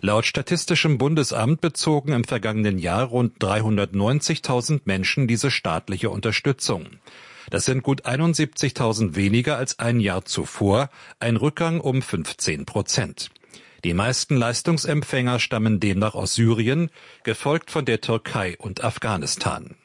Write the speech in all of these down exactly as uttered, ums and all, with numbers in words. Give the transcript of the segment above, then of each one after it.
Laut Statistischem Bundesamt bezogen im vergangenen Jahr rund dreihundertneunzigtausend Menschen diese staatliche Unterstützung. Das sind gut einundsiebzigtausend weniger als ein Jahr zuvor, ein Rückgang um fünfzehn Prozent. Die meisten Leistungsempfänger stammen demnach aus Syrien, gefolgt von der Türkei und Afghanistan.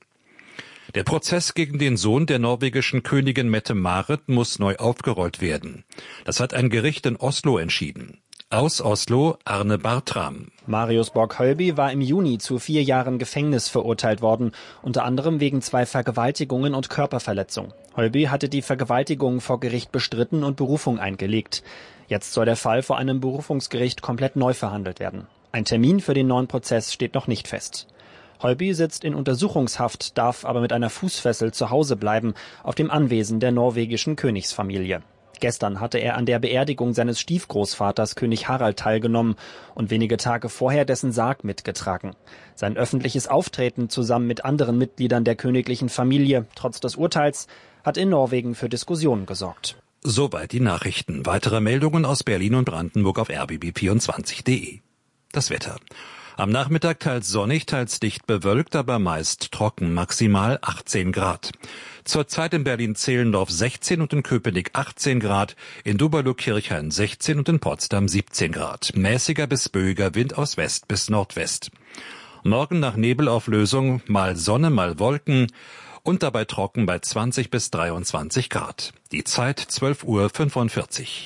Der Prozess gegen den Sohn der norwegischen Königin Mette-Marit muss neu aufgerollt werden. Das hat ein Gericht in Oslo entschieden. Aus Oslo, Arne Bartram. Marius Borg-Hölby war im Juni zu vier Jahren Gefängnis verurteilt worden, unter anderem wegen zwei Vergewaltigungen und Körperverletzung. Hölby hatte die Vergewaltigung vor Gericht bestritten und Berufung eingelegt. Jetzt soll der Fall vor einem Berufungsgericht komplett neu verhandelt werden. Ein Termin für den neuen Prozess steht noch nicht fest. Hölby sitzt in Untersuchungshaft, darf aber mit einer Fußfessel zu Hause bleiben, auf dem Anwesen der norwegischen Königsfamilie. Gestern hatte er an der Beerdigung seines Stiefgroßvaters König Harald teilgenommen und wenige Tage vorher dessen Sarg mitgetragen. Sein öffentliches Auftreten zusammen mit anderen Mitgliedern der königlichen Familie, trotz des Urteils, hat in Norwegen für Diskussionen gesorgt. Soweit die Nachrichten. Weitere Meldungen aus Berlin und Brandenburg auf r b b vierundzwanzig punkt d e. Das Wetter. Am Nachmittag teils sonnig, teils dicht bewölkt, aber meist trocken, maximal achtzehn Grad. Zurzeit in Berlin-Zehlendorf sechzehn und in Köpenick achtzehn Grad, in Doberlo-Kirchhain sechzehn und in Potsdam siebzehn Grad. Mäßiger bis böiger Wind aus West bis Nordwest. Morgen nach Nebelauflösung mal Sonne, mal Wolken und dabei trocken bei zwanzig bis dreiundzwanzig Grad. Die Zeit zwölf Uhr fünfundvierzig.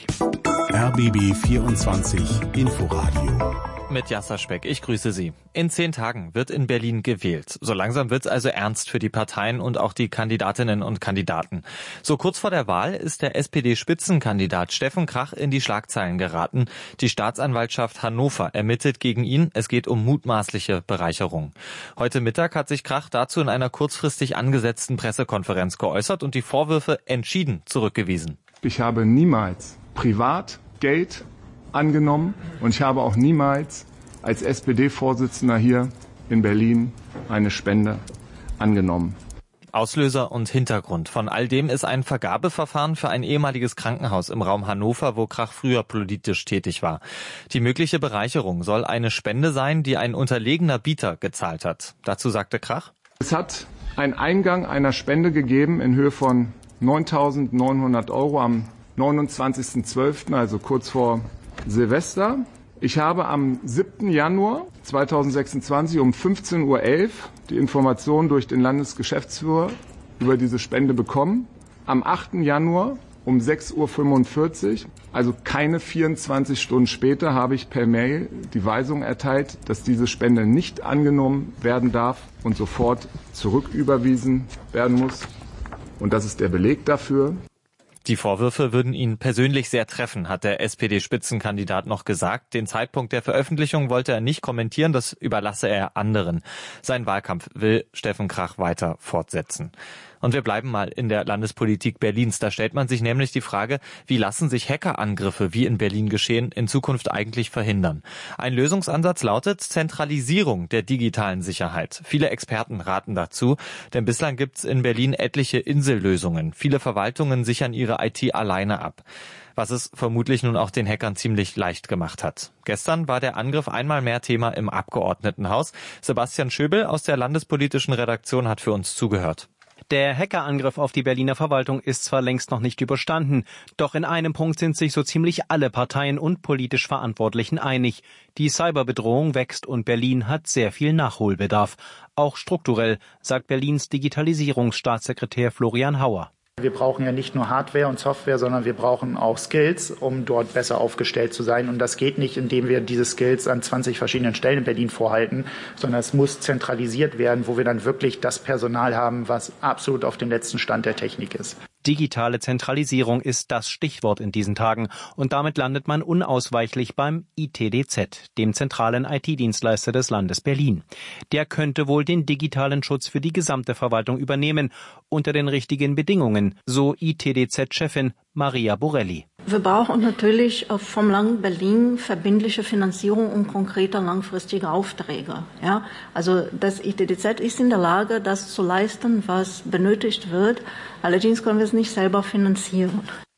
R B B vierundzwanzig Inforadio. Mit Jasser Speck, ich grüße Sie. In zehn Tagen wird in Berlin gewählt. So langsam wird's also ernst für die Parteien und auch die Kandidatinnen und Kandidaten. So kurz vor der Wahl ist der S P D-Spitzenkandidat Steffen Krach in die Schlagzeilen geraten. Die Staatsanwaltschaft Hannover ermittelt gegen ihn. Es geht um mutmaßliche Bereicherung. Heute Mittag hat sich Krach dazu in einer kurzfristig angesetzten Pressekonferenz geäußert und die Vorwürfe entschieden zurückgewiesen. Ich habe niemals privat Geld angenommen und ich habe auch niemals als S P D-Vorsitzender hier in Berlin eine Spende angenommen. Auslöser und Hintergrund von all dem ist ein Vergabeverfahren für ein ehemaliges Krankenhaus im Raum Hannover, wo Krach früher politisch tätig war. Die mögliche Bereicherung soll eine Spende sein, die ein unterlegener Bieter gezahlt hat. Dazu sagte Krach: Es hat einen Eingang einer Spende gegeben in Höhe von neuntausendneunhundert Euro am neunundzwanzigsten zwölften, also kurz vor Silvester. Ich habe am siebten Januar zweitausendsechsundzwanzig um fünfzehn Uhr elf die Information durch den Landesgeschäftsführer über diese Spende bekommen. Am achten Januar um sechs Uhr fünfundvierzig, also keine vierundzwanzig Stunden später, habe ich per Mail die Weisung erteilt, dass diese Spende nicht angenommen werden darf und sofort zurücküberwiesen werden muss. Und das ist der Beleg dafür. Die Vorwürfe würden ihn persönlich sehr treffen, hat der S P D-Spitzenkandidat noch gesagt. Den Zeitpunkt der Veröffentlichung wollte er nicht kommentieren, das überlasse er anderen. Sein Wahlkampf will Steffen Krach weiter fortsetzen. Und wir bleiben mal in der Landespolitik Berlins. Da stellt man sich nämlich die Frage, wie lassen sich Hackerangriffe, wie in Berlin geschehen, in Zukunft eigentlich verhindern? Ein Lösungsansatz lautet Zentralisierung der digitalen Sicherheit. Viele Experten raten dazu, denn bislang gibt's in Berlin etliche Insellösungen. Viele Verwaltungen sichern ihre I T alleine ab, was es vermutlich nun auch den Hackern ziemlich leicht gemacht hat. Gestern war der Angriff einmal mehr Thema im Abgeordnetenhaus. Sebastian Schöbel aus der landespolitischen Redaktion hat für uns zugehört. Der Hackerangriff auf die Berliner Verwaltung ist zwar längst noch nicht überstanden, doch in einem Punkt sind sich so ziemlich alle Parteien und politisch Verantwortlichen einig. Die Cyberbedrohung wächst und Berlin hat sehr viel Nachholbedarf. Auch strukturell, sagt Berlins Digitalisierungsstaatssekretär Florian Hauer. Wir brauchen ja nicht nur Hardware und Software, sondern wir brauchen auch Skills, um dort besser aufgestellt zu sein. Und das geht nicht, indem wir diese Skills an zwanzig verschiedenen Stellen in Berlin vorhalten, sondern es muss zentralisiert werden, wo wir dann wirklich das Personal haben, was absolut auf dem letzten Stand der Technik ist. Digitale Zentralisierung ist das Stichwort in diesen Tagen und damit landet man unausweichlich beim I T D Z, dem zentralen I T-Dienstleister des Landes Berlin. Der könnte wohl den digitalen Schutz für die gesamte Verwaltung übernehmen, unter den richtigen Bedingungen, so I T D Z-Chefin Maria Borelli. Wir brauchen natürlich vom Land Berlin verbindliche Finanzierung und konkrete langfristige Aufträge. Ja, also das I T D Z ist in der Lage, das zu leisten, was benötigt wird. Allerdings können wir es nicht selber finanzieren.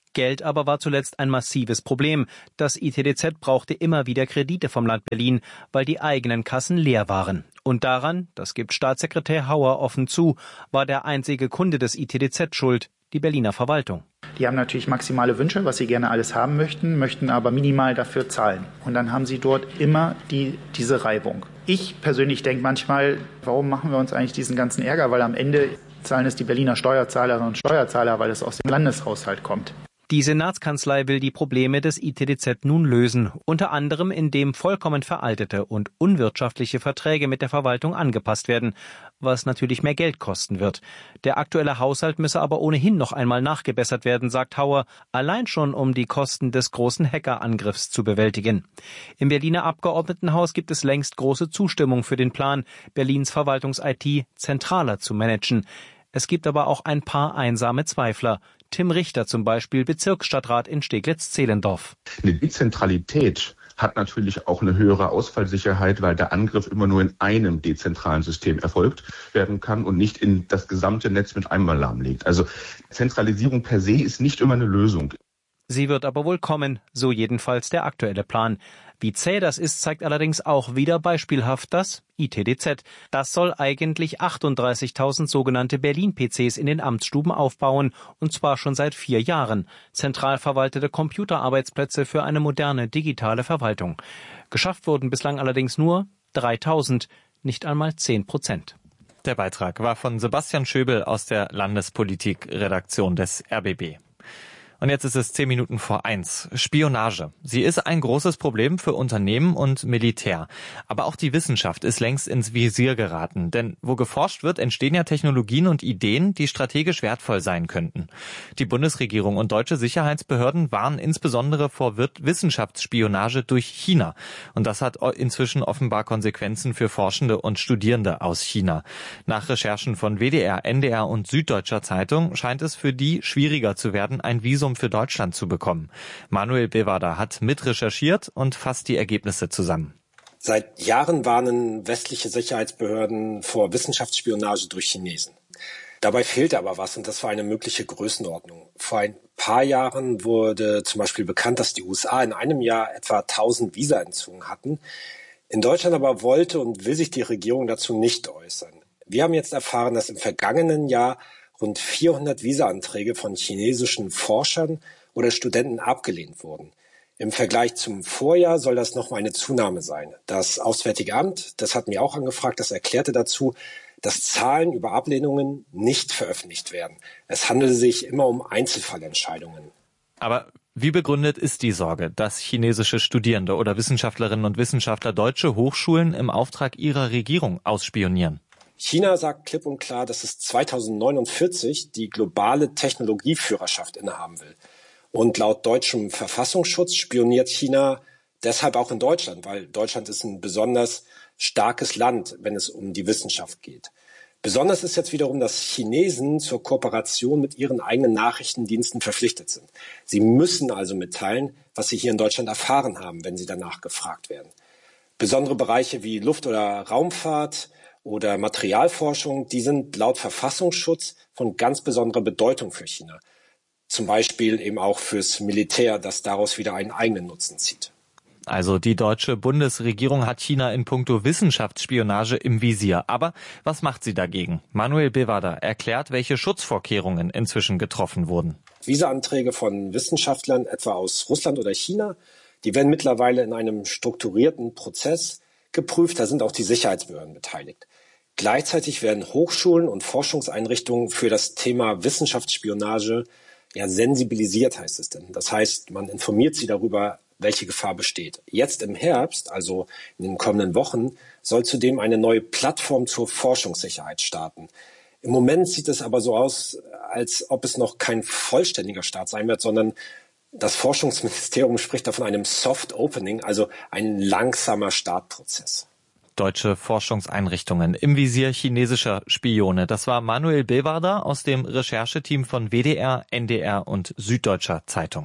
Geld aber war zuletzt ein massives Problem. Das I T D Z brauchte immer wieder Kredite vom Land Berlin, weil die eigenen Kassen leer waren. Und daran, das gibt Staatssekretär Hauer offen zu, war der einzige Kunde des I T D Z schuld, die Berliner Verwaltung. Die haben natürlich maximale Wünsche, was sie gerne alles haben möchten, möchten aber minimal dafür zahlen. Und dann haben sie dort immer die, diese Reibung. Ich persönlich denke manchmal, warum machen wir uns eigentlich diesen ganzen Ärger? Weil am Ende zahlen es die Berliner Steuerzahlerinnen und Steuerzahler, weil es aus dem Landeshaushalt kommt. Die Senatskanzlei will die Probleme des I T D Z nun lösen, unter anderem indem vollkommen veraltete und unwirtschaftliche Verträge mit der Verwaltung angepasst werden, was natürlich mehr Geld kosten wird. Der aktuelle Haushalt müsse aber ohnehin noch einmal nachgebessert werden, sagt Hauer, allein schon um die Kosten des großen Hackerangriffs zu bewältigen. Im Berliner Abgeordnetenhaus gibt es längst große Zustimmung für den Plan, Berlins Verwaltungs-I T zentraler zu managen. Es gibt aber auch ein paar einsame Zweifler. Tim Richter zum Beispiel, Bezirksstadtrat in Steglitz-Zehlendorf. Eine Dezentralität hat natürlich auch eine höhere Ausfallsicherheit, weil der Angriff immer nur in einem dezentralen System erfolgt werden kann und nicht in das gesamte Netz mit einmal lahmlegt. Also Zentralisierung per se ist nicht immer eine Lösung. Sie wird aber wohl kommen, so jedenfalls der aktuelle Plan. Wie zäh das ist, zeigt allerdings auch wieder beispielhaft das I T D Z. Das soll eigentlich achtunddreißigtausend sogenannte Berlin-P Cs in den Amtsstuben aufbauen, und zwar schon seit vier Jahren. Zentral verwaltete Computerarbeitsplätze für eine moderne digitale Verwaltung. Geschafft wurden bislang allerdings nur dreitausend, nicht einmal zehn Prozent. Der Beitrag war von Sebastian Schöbel aus der Landespolitik-Redaktion des R B B. Und jetzt ist es zehn Minuten vor eins. Spionage. Sie ist ein großes Problem für Unternehmen und Militär. Aber auch die Wissenschaft ist längst ins Visier geraten. Denn wo geforscht wird, entstehen ja Technologien und Ideen, die strategisch wertvoll sein könnten. Die Bundesregierung und deutsche Sicherheitsbehörden warnen insbesondere vor Wissenschaftsspionage durch China. Und das hat inzwischen offenbar Konsequenzen für Forschende und Studierende aus China. Nach Recherchen von W D R, N D R und Süddeutscher Zeitung scheint es für die schwieriger zu werden, ein Visum für Deutschland zu bekommen. Manuel Bevada hat mitrecherchiert und fasst die Ergebnisse zusammen. Seit Jahren warnen westliche Sicherheitsbehörden vor Wissenschaftsspionage durch Chinesen. Dabei fehlte aber was, und das war eine mögliche Größenordnung. Vor ein paar Jahren wurde zum Beispiel bekannt, dass die U S A in einem Jahr etwa tausend Visa entzogen hatten. In Deutschland aber wollte und will sich die Regierung dazu nicht äußern. Wir haben jetzt erfahren, dass im vergangenen Jahr rund vierhundert Visa-Anträge von chinesischen Forschern oder Studenten abgelehnt wurden. Im Vergleich zum Vorjahr soll das nochmal eine Zunahme sein. Das Auswärtige Amt, das hat mir auch angefragt, das erklärte dazu, dass Zahlen über Ablehnungen nicht veröffentlicht werden. Es handele sich immer um Einzelfallentscheidungen. Aber wie begründet ist die Sorge, dass chinesische Studierende oder Wissenschaftlerinnen und Wissenschaftler deutsche Hochschulen im Auftrag ihrer Regierung ausspionieren? China sagt klipp und klar, dass es zweitausendneunundvierzig die globale Technologieführerschaft innehaben will. Und laut deutschem Verfassungsschutz spioniert China deshalb auch in Deutschland, weil Deutschland ist ein besonders starkes Land, wenn es um die Wissenschaft geht. Besonders ist jetzt wiederum, dass Chinesen zur Kooperation mit ihren eigenen Nachrichtendiensten verpflichtet sind. Sie müssen also mitteilen, was sie hier in Deutschland erfahren haben, wenn sie danach gefragt werden. Besondere Bereiche wie Luft- oder Raumfahrt oder Materialforschung, die sind laut Verfassungsschutz von ganz besonderer Bedeutung für China. Zum Beispiel eben auch fürs Militär, das daraus wieder einen eigenen Nutzen zieht. Also die deutsche Bundesregierung hat China in puncto Wissenschaftsspionage im Visier. Aber was macht sie dagegen? Manuel Bevada erklärt, welche Schutzvorkehrungen inzwischen getroffen wurden. Visa-Anträge von Wissenschaftlern, etwa aus Russland oder China, die werden mittlerweile in einem strukturierten Prozess geprüft. Da sind auch die Sicherheitsbehörden beteiligt. Gleichzeitig werden Hochschulen und Forschungseinrichtungen für das Thema Wissenschaftsspionage ja sensibilisiert, heißt es denn. Das heißt, man informiert sie darüber, welche Gefahr besteht. Jetzt im Herbst, also in den kommenden Wochen, soll zudem eine neue Plattform zur Forschungssicherheit starten. Im Moment sieht es aber so aus, als ob es noch kein vollständiger Start sein wird, sondern das Forschungsministerium spricht da von einem Soft Opening, also ein langsamer Startprozess. Deutsche Forschungseinrichtungen im Visier chinesischer Spione. Das war Manuel Bevada aus dem Rechercheteam von W D R, N D R und Süddeutscher Zeitung.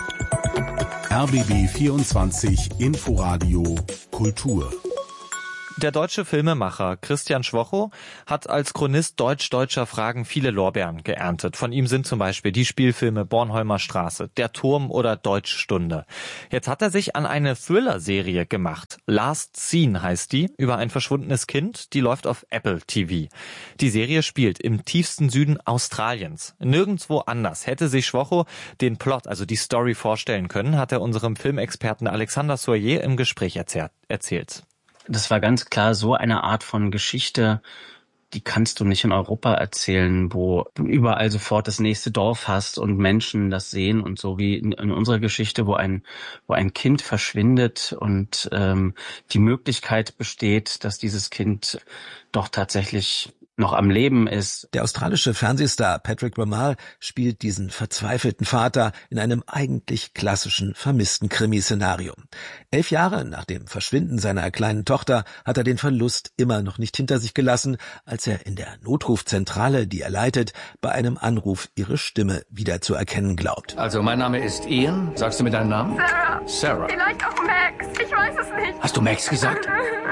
R B B vierundzwanzig Inforadio Kultur. Der deutsche Filmemacher Christian Schwocho hat als Chronist deutsch-deutscher Fragen viele Lorbeeren geerntet. Von ihm sind zum Beispiel die Spielfilme Bornholmer Straße, Der Turm oder Deutschstunde. Jetzt hat er sich an eine Thriller-Serie gemacht. Last Scene heißt die, über ein verschwundenes Kind. Die läuft auf Apple T V. Die Serie spielt im tiefsten Süden Australiens. Nirgendwo anders hätte sich Schwocho den Plot, also die Story, vorstellen können, hat er unserem Filmexperten Alexander Soyer im Gespräch erzählt. Das war ganz klar so eine Art von Geschichte, die kannst du nicht in Europa erzählen, wo du überall sofort das nächste Dorf hast und Menschen das sehen und so wie in, in unserer Geschichte, wo ein wo ein Kind verschwindet und ähm, die Möglichkeit besteht, dass dieses Kind doch tatsächlich noch am Leben ist. Der australische Fernsehstar Patrick Ramal spielt diesen verzweifelten Vater in einem eigentlich klassischen vermissten Krimiszenario. Elf Jahre nach dem Verschwinden seiner kleinen Tochter hat er den Verlust immer noch nicht hinter sich gelassen, als er in der Notrufzentrale, die er leitet, bei einem Anruf ihre Stimme wieder zu erkennen glaubt. Also, mein Name ist Ian. Sagst du mir deinen Namen? Sarah. Sarah. Vielleicht auch Max. Ich weiß es nicht. Hast du Max gesagt?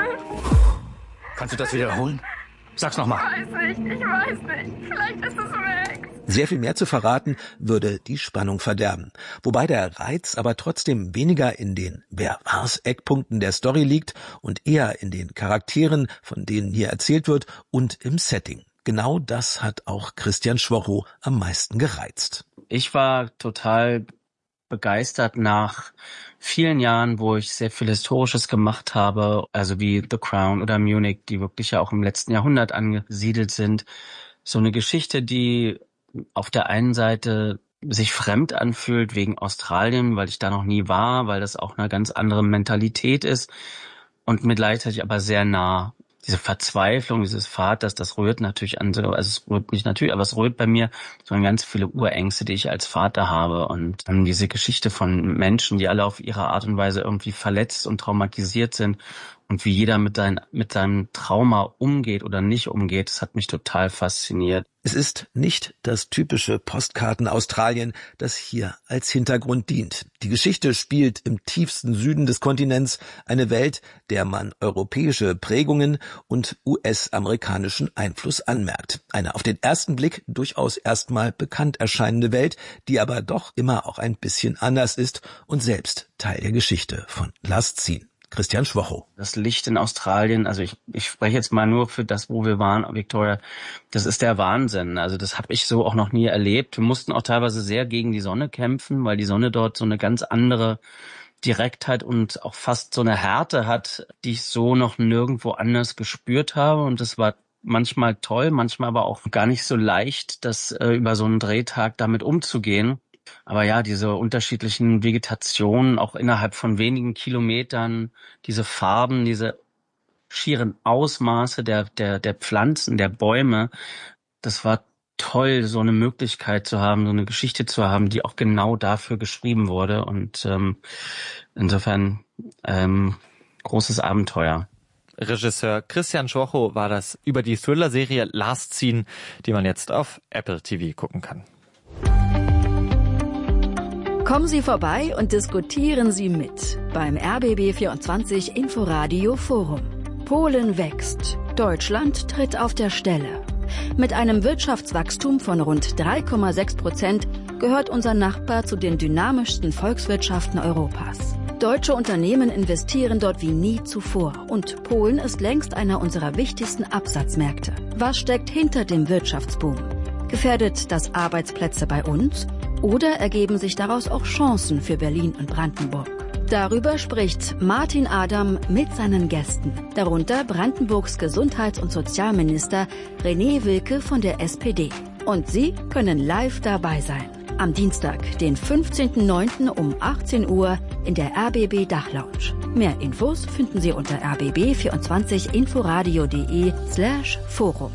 Kannst du das wiederholen? Sag's nochmal. Ich weiß nicht, ich weiß nicht. Vielleicht ist es Max. Sehr viel mehr zu verraten, würde die Spannung verderben. Wobei der Reiz aber trotzdem weniger in den Wer-war's-Eckpunkten der Story liegt und eher in den Charakteren, von denen hier erzählt wird, und im Setting. Genau das hat auch Christian Schwocho am meisten gereizt. Ich war total begeistert nach vielen Jahren, wo ich sehr viel Historisches gemacht habe, also wie The Crown oder Munich, die wirklich ja auch im letzten Jahrhundert angesiedelt sind. So eine Geschichte, die auf der einen Seite sich fremd anfühlt wegen Australien, weil ich da noch nie war, weil das auch eine ganz andere Mentalität ist und mir gleichzeitig aber sehr nah. Diese Verzweiflung dieses Vaters, das rührt natürlich an, also es rührt nicht natürlich, aber es rührt bei mir so an ganz viele Urängste, die ich als Vater habe. Und dann diese Geschichte von Menschen, die alle auf ihre Art und Weise irgendwie verletzt und traumatisiert sind und wie jeder mit, sein, mit seinem Trauma umgeht oder nicht umgeht, das hat mich total fasziniert. Es ist nicht das typische Postkarten-Australien, das hier als Hintergrund dient. Die Geschichte spielt im tiefsten Süden des Kontinents, eine Welt, der man europäische Prägungen und U S-amerikanischen Einfluss anmerkt. Eine auf den ersten Blick durchaus erstmal bekannt erscheinende Welt, die aber doch immer auch ein bisschen anders ist und selbst Teil der Geschichte von Last Scene. Christian Schwocho. Das Licht in Australien, also ich, ich spreche jetzt mal nur für das, wo wir waren, Victoria, das ist der Wahnsinn. Also das habe ich so auch noch nie erlebt. Wir mussten auch teilweise sehr gegen die Sonne kämpfen, weil die Sonne dort so eine ganz andere Direktheit und auch fast so eine Härte hat, die ich so noch nirgendwo anders gespürt habe. Und das war manchmal toll, manchmal aber auch gar nicht so leicht, das äh, über so einen Drehtag damit umzugehen. Aber ja, diese unterschiedlichen Vegetationen, auch innerhalb von wenigen Kilometern, diese Farben, diese schieren Ausmaße der, der, der Pflanzen, der Bäume, das war toll, so eine Möglichkeit zu haben, so eine Geschichte zu haben, die auch genau dafür geschrieben wurde. Und ähm, insofern ähm, großes Abenteuer. Regisseur Christian Schwocho war das über die Thriller-Serie Last Scene, die man jetzt auf Apple T V gucken kann. Kommen Sie vorbei und diskutieren Sie mit beim R B B vierundzwanzig Inforadio Forum. Polen wächst. Deutschland tritt auf der Stelle. Mit einem Wirtschaftswachstum von rund drei Komma sechs Prozent gehört unser Nachbar zu den dynamischsten Volkswirtschaften Europas. Deutsche Unternehmen investieren dort wie nie zuvor und Polen ist längst einer unserer wichtigsten Absatzmärkte. Was steckt hinter dem Wirtschaftsboom? Gefährdet das Arbeitsplätze bei uns? Oder ergeben sich daraus auch Chancen für Berlin und Brandenburg? Darüber spricht Martin Adam mit seinen Gästen, darunter Brandenburgs Gesundheits- und Sozialminister René Wilke von der S P D. Und Sie können live dabei sein. Am Dienstag, den fünfzehnten neunten um achtzehn Uhr in der R B B Dachlounge. Mehr Infos finden Sie unter r b b vierundzwanzig inforadio punkt de slash forum.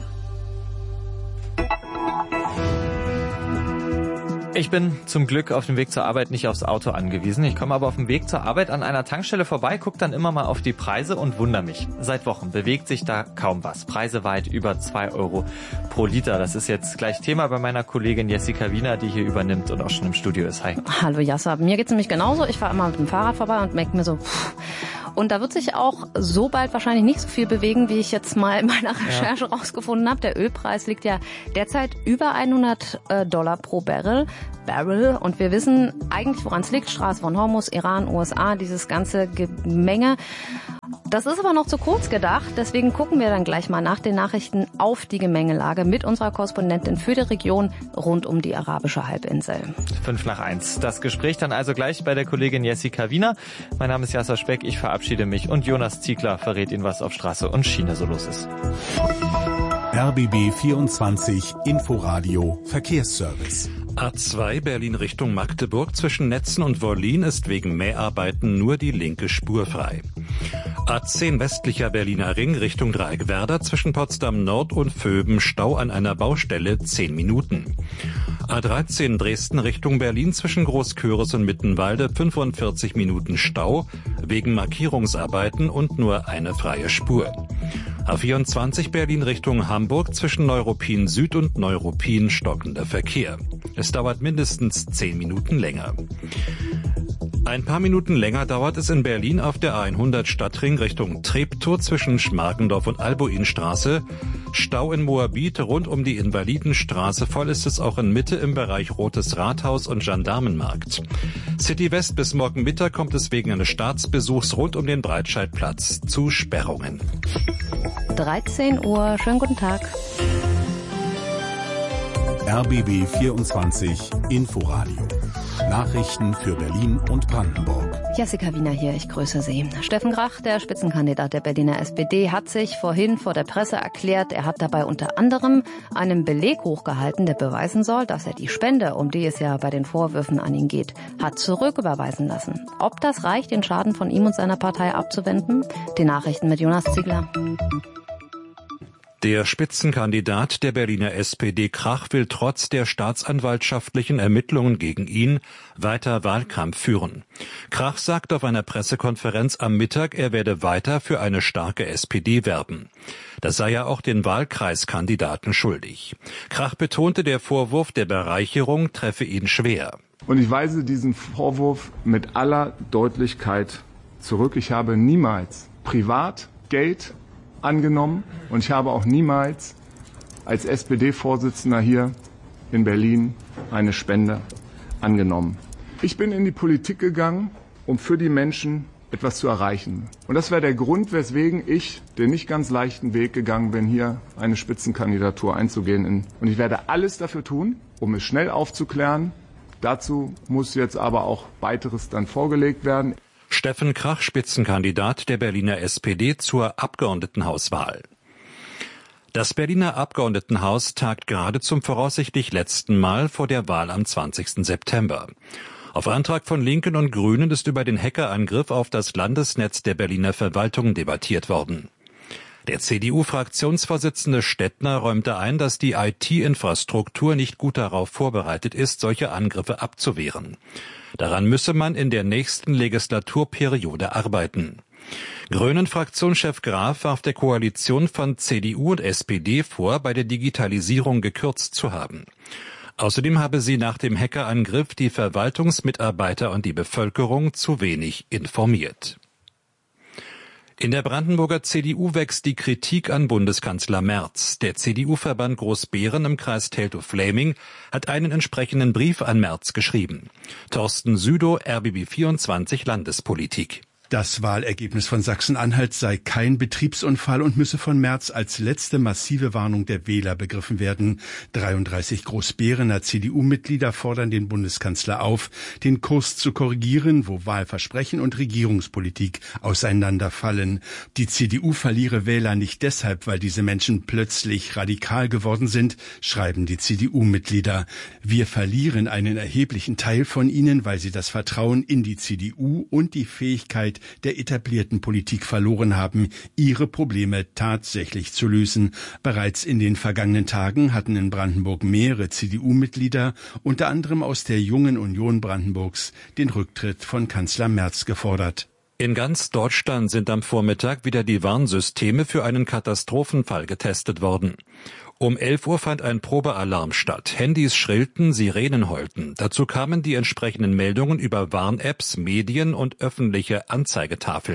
Ich bin zum Glück auf dem Weg zur Arbeit nicht aufs Auto angewiesen. Ich komme aber auf dem Weg zur Arbeit an einer Tankstelle vorbei, gucke dann immer mal auf die Preise und wundere mich. Seit Wochen bewegt sich da kaum was. Preise weit über zwei Euro pro Liter. Das ist jetzt gleich Thema bei meiner Kollegin Jessica Wiener, die hier übernimmt und auch schon im Studio ist. Hi. Hallo Jassa, mir geht's nämlich genauso. Ich fahre immer mit dem Fahrrad vorbei und merke mir so, pff, Und da wird sich auch so bald wahrscheinlich nicht so viel bewegen, wie ich jetzt mal in meiner Recherche ja. rausgefunden habe. Der Ölpreis liegt ja derzeit über hundert Dollar pro Barrel. Barrel. Und wir wissen eigentlich, woran es liegt. Straße von Hormuz, Iran, U S A, dieses ganze Gemenge. Das ist aber noch zu kurz gedacht. Deswegen gucken wir dann gleich mal nach den Nachrichten auf die Gemengelage mit unserer Korrespondentin für die Region rund um die arabische Halbinsel. Fünf nach eins. Das Gespräch dann also gleich bei der Kollegin Jessica Wiener. Mein Name ist Jasser Speck. Ich verabschiede mich und Jonas Ziegler verrät Ihnen, was auf Straße und Schiene so los ist. R B B vierundzwanzig Inforadio Verkehrsservice. A zwei Berlin Richtung Magdeburg zwischen Netzen und Wollin ist wegen Mäharbeiten nur die linke Spur frei. A zehn westlicher Berliner Ring Richtung Dreieckwerder zwischen Potsdam Nord und Vöben Stau an einer Baustelle zehn Minuten. A dreizehn Dresden Richtung Berlin zwischen Großköris und Mittenwalde fünfundvierzig Minuten Stau wegen Markierungsarbeiten und nur eine freie Spur. A vierundzwanzig Berlin Richtung Hamburg zwischen Neuruppin Süd und Neuruppin stockender Verkehr. Es dauert mindestens zehn Minuten länger. Ein paar Minuten länger dauert es in Berlin auf der A hundert Stadtring Richtung Treptow zwischen Schmarkendorf und Albuinstraße. Stau in Moabit rund um die Invalidenstraße. Voll ist es auch in Mitte im Bereich Rotes Rathaus und Gendarmenmarkt. City West bis morgen Mittag kommt es wegen eines Staatsbesuchs rund um den Breitscheidplatz zu Sperrungen. dreizehn Uhr, schönen guten Tag. R B B vierundzwanzig Inforadio. Nachrichten für Berlin und Brandenburg. Jessica Wiener hier, ich grüße Sie. Steffen Grach, der Spitzenkandidat der Berliner S P D, hat sich vorhin vor der Presse erklärt, er hat dabei unter anderem einen Beleg hochgehalten, der beweisen soll, dass er die Spende, um die es ja bei den Vorwürfen an ihn geht, hat zurücküberweisen lassen. Ob das reicht, den Schaden von ihm und seiner Partei abzuwenden? Die Nachrichten mit Jonas Ziegler. Der Spitzenkandidat der Berliner S P D Krach will trotz der staatsanwaltschaftlichen Ermittlungen gegen ihn weiter Wahlkampf führen. Krach sagt auf einer Pressekonferenz am Mittag, er werde weiter für eine starke S P D werben. Das sei ja auch den Wahlkreiskandidaten schuldig. Krach betonte, der Vorwurf der Bereicherung treffe ihn schwer. Und ich weise diesen Vorwurf mit aller Deutlichkeit zurück. Ich habe niemals privat Geld angenommen und ich habe auch niemals als S P D-Vorsitzender hier in Berlin eine Spende angenommen. Ich bin in die Politik gegangen, um für die Menschen etwas zu erreichen. Und das wäre der Grund, weswegen ich den nicht ganz leichten Weg gegangen bin, hier eine Spitzenkandidatur einzugehen. Und ich werde alles dafür tun, um es schnell aufzuklären. Dazu muss jetzt aber auch weiteres dann vorgelegt werden. Steffen Krach, Spitzenkandidat der Berliner S P D zur Abgeordnetenhauswahl. Das Berliner Abgeordnetenhaus tagt gerade zum voraussichtlich letzten Mal vor der Wahl am zwanzigsten September. Auf Antrag von Linken und Grünen ist über den Hackerangriff auf das Landesnetz der Berliner Verwaltung debattiert worden. Der C D U-Fraktionsvorsitzende Stettner räumte ein, dass die I T-Infrastruktur nicht gut darauf vorbereitet ist, solche Angriffe abzuwehren. Daran müsse man in der nächsten Legislaturperiode arbeiten. Grünen-Fraktionschef Graf warf der Koalition von C D U und S P D vor, bei der Digitalisierung gekürzt zu haben. Außerdem habe sie nach dem Hackerangriff die Verwaltungsmitarbeiter und die Bevölkerung zu wenig informiert. In der Brandenburger C D U wächst die Kritik an Bundeskanzler Merz. Der C D U-Verband Großbeeren im Kreis Teltow-Fläming hat einen entsprechenden Brief an Merz geschrieben. Thorsten Südow, R B B vierundzwanzig Landespolitik. Das Wahlergebnis von Sachsen-Anhalt sei kein Betriebsunfall und müsse von Merz als letzte massive Warnung der Wähler begriffen werden. dreiunddreißig Großbeerener C D U-Mitglieder fordern den Bundeskanzler auf, den Kurs zu korrigieren, wo Wahlversprechen und Regierungspolitik auseinanderfallen. Die C D U verliere Wähler nicht deshalb, weil diese Menschen plötzlich radikal geworden sind, schreiben die C D U-Mitglieder. Wir verlieren einen erheblichen Teil von ihnen, weil sie das Vertrauen in die C D U und die Fähigkeit der etablierten Politik verloren haben, ihre Probleme tatsächlich zu lösen. Bereits in den vergangenen Tagen hatten in Brandenburg mehrere C D U-Mitglieder, unter anderem aus der Jungen Union Brandenburgs, den Rücktritt von Kanzler Merz gefordert. In ganz Deutschland sind am Vormittag wieder die Warnsysteme für einen Katastrophenfall getestet worden. Um elf Uhr fand ein Probealarm statt. Handys schrillten, Sirenen heulten. Dazu kamen die entsprechenden Meldungen über Warn-Apps, Medien und öffentliche Anzeigetafeln.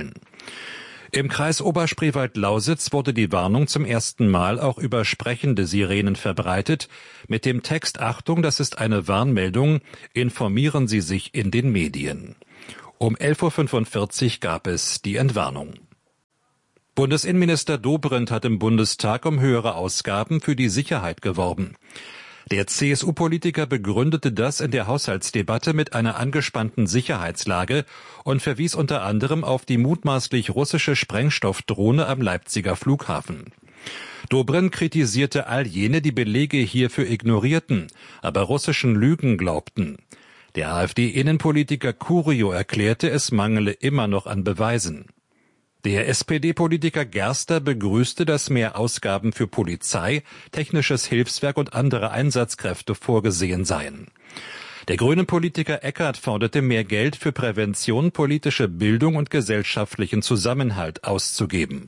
Im Kreis Oberspreewald-Lausitz wurde die Warnung zum ersten Mal auch über sprechende Sirenen verbreitet, mit dem Text Achtung, das ist eine Warnmeldung, informieren Sie sich in den Medien. Um elf Uhr fünfundvierzig gab es die Entwarnung. Bundesinnenminister Dobrindt hat im Bundestag um höhere Ausgaben für die Sicherheit geworben. Der C S U-Politiker begründete das in der Haushaltsdebatte mit einer angespannten Sicherheitslage und verwies unter anderem auf die mutmaßlich russische Sprengstoffdrohne am Leipziger Flughafen. Dobrindt kritisierte all jene, die Belege hierfür ignorierten, aber russischen Lügen glaubten. Der AfD-Innenpolitiker Curio erklärte, es mangele immer noch an Beweisen. Der S P D-Politiker Gerster begrüßte, dass mehr Ausgaben für Polizei, technisches Hilfswerk und andere Einsatzkräfte vorgesehen seien. Der Grünen-Politiker Eckert forderte mehr Geld für Prävention, politische Bildung und gesellschaftlichen Zusammenhalt auszugeben.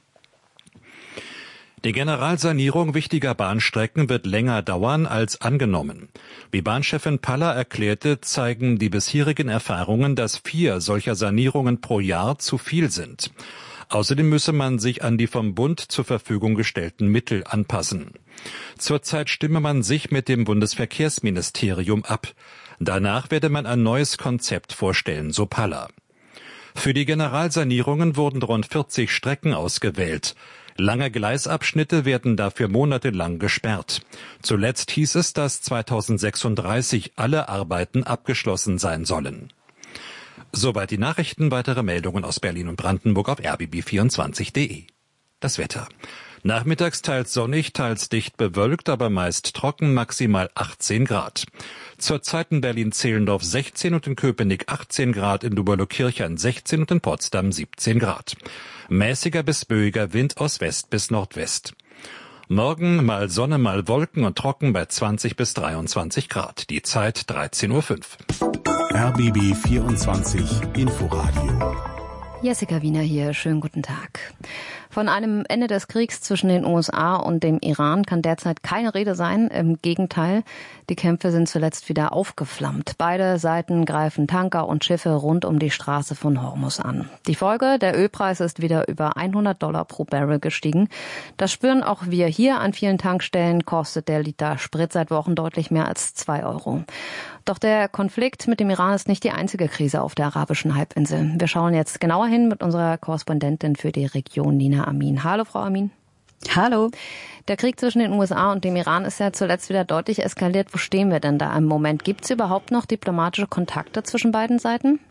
Die Generalsanierung wichtiger Bahnstrecken wird länger dauern als angenommen. Wie Bahnchefin Paller erklärte, zeigen die bisherigen Erfahrungen, dass vier solcher Sanierungen pro Jahr zu viel sind. Außerdem müsse man sich an die vom Bund zur Verfügung gestellten Mittel anpassen. Zurzeit stimme man sich mit dem Bundesverkehrsministerium ab. Danach werde man ein neues Konzept vorstellen, so Paller. Für die Generalsanierungen wurden rund vierzig Strecken ausgewählt. Lange Gleisabschnitte werden dafür monatelang gesperrt. Zuletzt hieß es, dass zweitausendsechsunddreißig alle Arbeiten abgeschlossen sein sollen. Soweit die Nachrichten. Weitere Meldungen aus Berlin und Brandenburg auf r b b vierundzwanzig punkt d e. Das Wetter. Nachmittags teils sonnig, teils dicht bewölkt, aber meist trocken, maximal achtzehn Grad. Zurzeit in Berlin-Zehlendorf sechzehn und in Köpenick achtzehn Grad, in Duberlo-Kirchhain sechzehn und in Potsdam siebzehn Grad. Mäßiger bis böiger Wind aus West bis Nordwest. Morgen mal Sonne, mal Wolken und trocken bei zwanzig bis dreiundzwanzig Grad. Die Zeit dreizehn Uhr fünf. R B B vierundzwanzig Inforadio. Jessica Wiener hier, schönen guten Tag. Von einem Ende des Kriegs zwischen den U S A und dem Iran kann derzeit keine Rede sein. Im Gegenteil, die Kämpfe sind zuletzt wieder aufgeflammt. Beide Seiten greifen Tanker und Schiffe rund um die Straße von Hormuz an. Die Folge, der Ölpreis ist wieder über hundert Dollar pro Barrel gestiegen. Das spüren auch wir hier an vielen Tankstellen, kostet der Liter Sprit seit Wochen deutlich mehr als zwei Euro. Doch der Konflikt mit dem Iran ist nicht die einzige Krise auf der arabischen Halbinsel. Wir schauen jetzt genauer hin mit unserer Korrespondentin für die Region, Nina Amin. Hallo, Frau Amin. Hallo. Der Krieg zwischen den U S A und dem Iran ist ja zuletzt wieder deutlich eskaliert. Wo stehen wir denn da im Moment? Gibt es überhaupt noch diplomatische Kontakte zwischen beiden Seiten?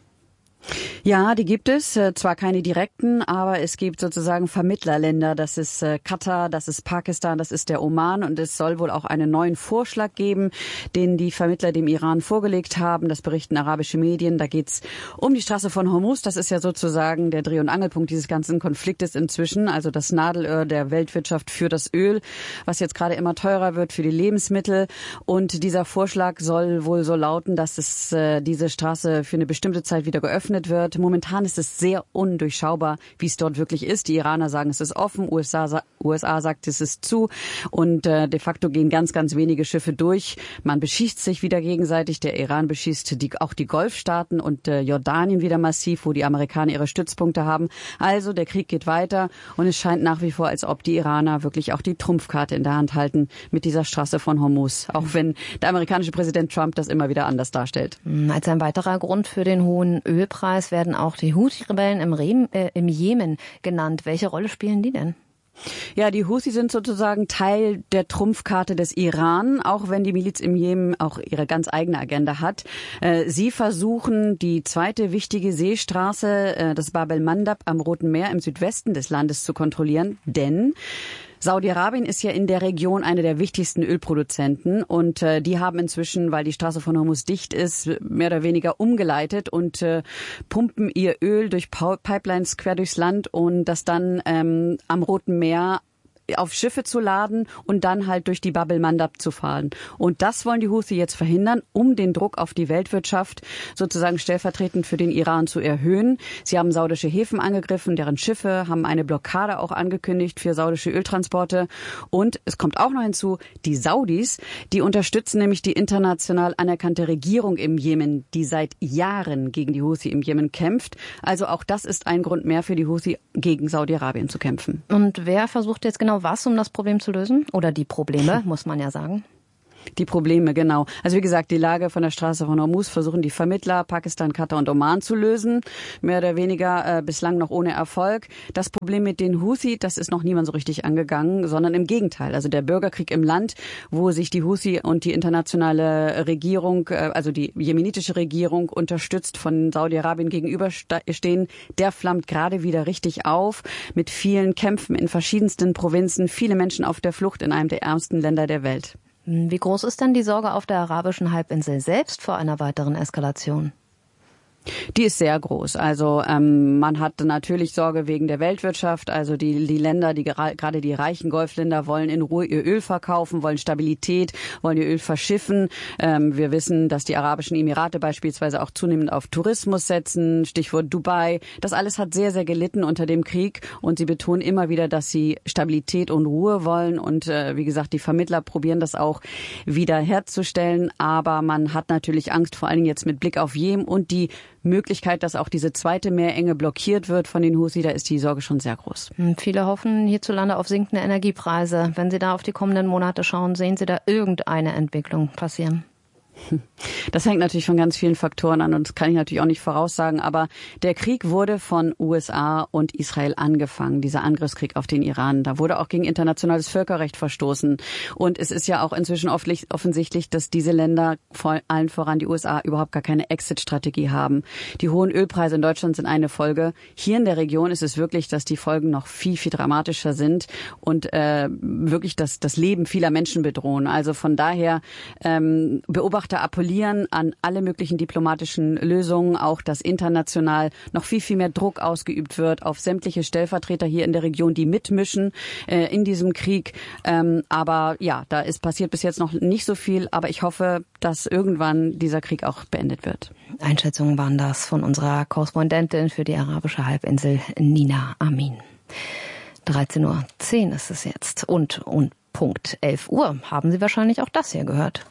Ja, die gibt es. Zwar keine direkten, aber es gibt sozusagen Vermittlerländer. Das ist Katar, das ist Pakistan, das ist der Oman. Und es soll wohl auch einen neuen Vorschlag geben, den die Vermittler dem Iran vorgelegt haben. Das berichten arabische Medien. Da geht's um die Straße von Hormuz. Das ist ja sozusagen der Dreh- und Angelpunkt dieses ganzen Konfliktes inzwischen. Also das Nadelöhr der Weltwirtschaft für das Öl, was jetzt gerade immer teurer wird für die Lebensmittel. Und dieser Vorschlag soll wohl so lauten, dass es äh, diese Straße für eine bestimmte Zeit wieder geöffnet wird. Momentan ist es sehr undurchschaubar, wie es dort wirklich ist. Die Iraner sagen, es ist offen, U S A, U S A sagt, es ist zu und äh, de facto gehen ganz, ganz wenige Schiffe durch. Man beschießt sich wieder gegenseitig. Der Iran beschießt die, auch die Golfstaaten und äh, Jordanien wieder massiv, wo die Amerikaner ihre Stützpunkte haben. Also der Krieg geht weiter und es scheint nach wie vor, als ob die Iraner wirklich auch die Trumpfkarte in der Hand halten mit dieser Straße von Hormuz. Auch wenn der amerikanische Präsident Trump das immer wieder anders darstellt. Als ein weiterer Grund für den hohen Ölpreis werden auch die Houthi-Rebellen im, Rem, äh, im Jemen genannt. Welche Rolle spielen die denn? Ja, die Houthi sind sozusagen Teil der Trumpfkarte des Iran, auch wenn die Miliz im Jemen auch ihre ganz eigene Agenda hat. Sie versuchen, die zweite wichtige Seestraße, das Bab el-Mandab am Roten Meer im Südwesten des Landes zu kontrollieren, denn Saudi-Arabien ist ja in der Region einer der wichtigsten Ölproduzenten und äh, die haben inzwischen, weil die Straße von Hormuz dicht ist, mehr oder weniger umgeleitet und äh, pumpen ihr Öl durch Pipelines quer durchs Land und das dann ähm, am Roten Meer auf Schiffe zu laden und dann halt durch die Bab el-Mandab zu fahren. Und das wollen die Houthi jetzt verhindern, um den Druck auf die Weltwirtschaft sozusagen stellvertretend für den Iran zu erhöhen. Sie haben saudische Häfen angegriffen, deren Schiffe haben eine Blockade auch angekündigt für saudische Öltransporte. Und es kommt auch noch hinzu, die Saudis, die unterstützen nämlich die international anerkannte Regierung im Jemen, die seit Jahren gegen die Houthi im Jemen kämpft. Also auch das ist ein Grund mehr für die Houthi, gegen Saudi-Arabien zu kämpfen. Und wer versucht jetzt genau was, um das Problem zu lösen? Oder die Probleme, muss man ja sagen. Die Probleme, genau. Also wie gesagt, die Lage von der Straße von Hormuz versuchen die Vermittler Pakistan, Katar und Oman zu lösen. Mehr oder weniger äh, bislang noch ohne Erfolg. Das Problem mit den Houthi, das ist noch niemand so richtig angegangen, sondern im Gegenteil. Also der Bürgerkrieg im Land, wo sich die Houthi und die internationale Regierung, äh, also die jemenitische Regierung, unterstützt von Saudi-Arabien gegenüberstehen, der flammt gerade wieder richtig auf mit vielen Kämpfen in verschiedensten Provinzen, viele Menschen auf der Flucht in einem der ärmsten Länder der Welt. Wie groß ist denn die Sorge auf der arabischen Halbinsel selbst vor einer weiteren Eskalation? Die ist sehr groß. Also ähm, man hat natürlich Sorge wegen der Weltwirtschaft. Also die, die Länder, die gerade die reichen Golfländer wollen in Ruhe ihr Öl verkaufen, wollen Stabilität, wollen ihr Öl verschiffen. Ähm, wir wissen, dass die Arabischen Emirate beispielsweise auch zunehmend auf Tourismus setzen. Stichwort Dubai. Das alles hat sehr, sehr gelitten unter dem Krieg. Und sie betonen immer wieder, dass sie Stabilität und Ruhe wollen. Und äh, wie gesagt, die Vermittler probieren das auch wieder herzustellen. Aber man hat natürlich Angst, vor allen Dingen jetzt mit Blick auf Jemen und die Möglichkeit, dass auch diese zweite Meerenge blockiert wird von den Houthi, da ist die Sorge schon sehr groß. Viele hoffen hierzulande auf sinkende Energiepreise. Wenn Sie da auf die kommenden Monate schauen, sehen Sie da irgendeine Entwicklung passieren? Das hängt natürlich von ganz vielen Faktoren an und das kann ich natürlich auch nicht voraussagen. Aber der Krieg wurde von U S A und Israel angefangen, dieser Angriffskrieg auf den Iran. Da wurde auch gegen internationales Völkerrecht verstoßen. Und es ist ja auch inzwischen offensichtlich, dass diese Länder, vor allen voran die U S A, überhaupt gar keine Exit-Strategie haben. Die hohen Ölpreise in Deutschland sind eine Folge. Hier in der Region ist es wirklich, dass die Folgen noch viel, viel dramatischer sind und äh, wirklich das, das Leben vieler Menschen bedrohen. Also von daher ähm, beobachten Da appellieren an alle möglichen diplomatischen Lösungen, auch dass international noch viel, viel mehr Druck ausgeübt wird auf sämtliche Stellvertreter hier in der Region, die mitmischen äh, in diesem Krieg. Ähm, aber ja, da ist passiert bis jetzt noch nicht so viel, aber ich hoffe, dass irgendwann dieser Krieg auch beendet wird. Einschätzungen waren das von unserer Korrespondentin für die arabische Halbinsel, Nina Amin. dreizehn Uhr zehn ist es jetzt und, und Punkt elf Uhr haben Sie wahrscheinlich auch das hier gehört.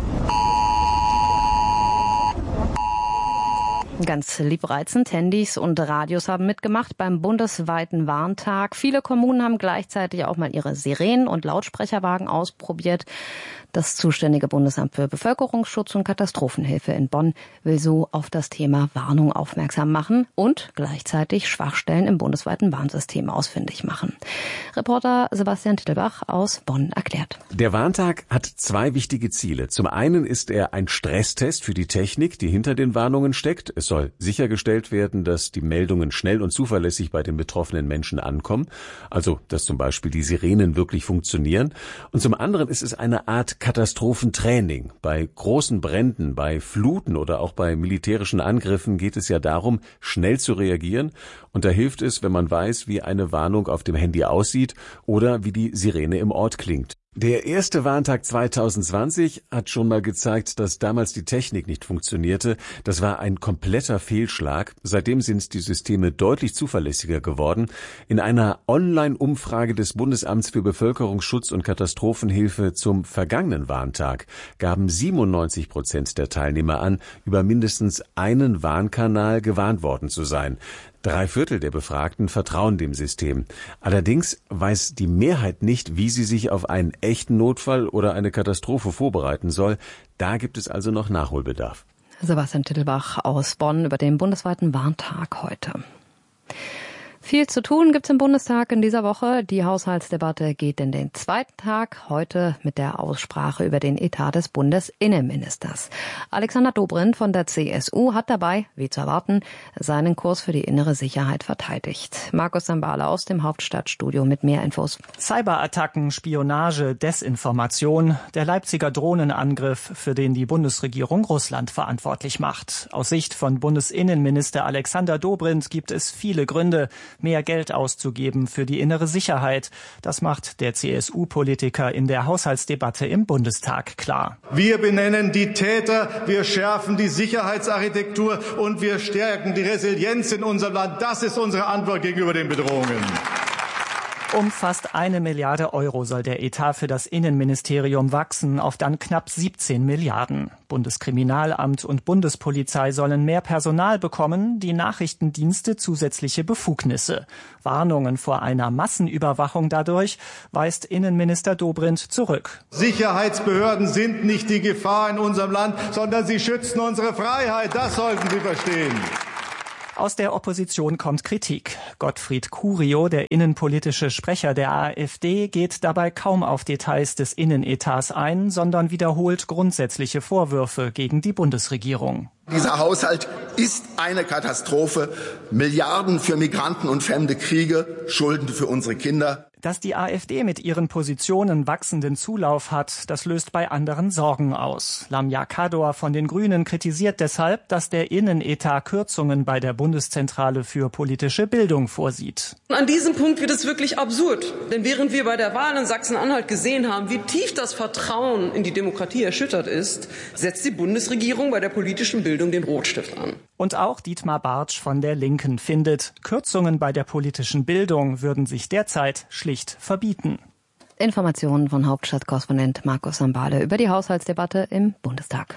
Ganz liebreizend, Handys und Radios haben mitgemacht beim bundesweiten Warntag. Viele Kommunen haben gleichzeitig auch mal ihre Sirenen und Lautsprecherwagen ausprobiert. Das zuständige Bundesamt für Bevölkerungsschutz und Katastrophenhilfe in Bonn will so auf das Thema Warnung aufmerksam machen und gleichzeitig Schwachstellen im bundesweiten Warnsystem ausfindig machen. Reporter Sebastian Tittelbach aus Bonn erklärt. Der Warntag hat zwei wichtige Ziele. Zum einen ist er ein Stresstest für die Technik, die hinter den Warnungen steckt. Es soll sichergestellt werden, dass die Meldungen schnell und zuverlässig bei den betroffenen Menschen ankommen. Also, dass zum Beispiel die Sirenen wirklich funktionieren. Und zum anderen ist es eine Art Katastrophentraining. Bei großen Bränden, bei Fluten oder auch bei militärischen Angriffen geht es ja darum, schnell zu reagieren. Und da hilft es, wenn man weiß, wie eine Warnung auf dem Handy aussieht oder wie die Sirene im Ort klingt. Der erste Warntag zwanzig zwanzig hat schon mal gezeigt, dass damals die Technik nicht funktionierte. Das war ein kompletter Fehlschlag. Seitdem sind die Systeme deutlich zuverlässiger geworden. In einer Online-Umfrage des Bundesamts für Bevölkerungsschutz und Katastrophenhilfe zum vergangenen Warntag gaben siebenundneunzig Prozent der Teilnehmer an, über mindestens einen Warnkanal gewarnt worden zu sein. Drei Viertel der Befragten vertrauen dem System. Allerdings weiß die Mehrheit nicht, wie sie sich auf einen echten Notfall oder eine Katastrophe vorbereiten soll. Da gibt es also noch Nachholbedarf. Sebastian Tittelbach aus Bonn über den bundesweiten Warntag heute. Viel zu tun gibt's im Bundestag in dieser Woche. Die Haushaltsdebatte geht in den zweiten Tag, heute mit der Aussprache über den Etat des Bundesinnenministers. Alexander Dobrindt von der C S U hat dabei, wie zu erwarten, seinen Kurs für die innere Sicherheit verteidigt. Markus Sambala aus dem Hauptstadtstudio mit mehr Infos. Cyberattacken, Spionage, Desinformation, der Leipziger Drohnenangriff, für den die Bundesregierung Russland verantwortlich macht. Aus Sicht von Bundesinnenminister Alexander Dobrindt gibt es viele Gründe mehr Geld auszugeben für die innere Sicherheit. Das macht der C S U-Politiker in der Haushaltsdebatte im Bundestag klar. Wir benennen die Täter, wir schärfen die Sicherheitsarchitektur und wir stärken die Resilienz in unserem Land. Das ist unsere Antwort gegenüber den Bedrohungen. Um fast eine Milliarde Euro soll der Etat für das Innenministerium wachsen, auf dann knapp siebzehn Milliarden. Bundeskriminalamt und Bundespolizei sollen mehr Personal bekommen, die Nachrichtendienste zusätzliche Befugnisse. Warnungen vor einer Massenüberwachung dadurch weist Innenminister Dobrindt zurück. Sicherheitsbehörden sind nicht die Gefahr in unserem Land, sondern sie schützen unsere Freiheit. Das sollten Sie verstehen. Aus der Opposition kommt Kritik. Gottfried Curio, der innenpolitische Sprecher der AfD, geht dabei kaum auf Details des Innenetats ein, sondern wiederholt grundsätzliche Vorwürfe gegen die Bundesregierung. Dieser Haushalt ist eine Katastrophe. Milliarden für Migranten und fremde Kriege, Schulden für unsere Kinder. Dass die AfD mit ihren Positionen wachsenden Zulauf hat, das löst bei anderen Sorgen aus. Lamia Kador von den Grünen kritisiert deshalb, dass der Innenetat Kürzungen bei der Bundeszentrale für politische Bildung vorsieht. An diesem Punkt wird es wirklich absurd. Denn während wir bei der Wahl in Sachsen-Anhalt gesehen haben, wie tief das Vertrauen in die Demokratie erschüttert ist, setzt die Bundesregierung bei der politischen Bildung den Rotstift an. Und auch Dietmar Bartsch von der Linken findet, Kürzungen bei der politischen Bildung würden sich derzeit schlicht verbieten. Informationen von Hauptstadtkorrespondent Markus Sambale über die Haushaltsdebatte im Bundestag.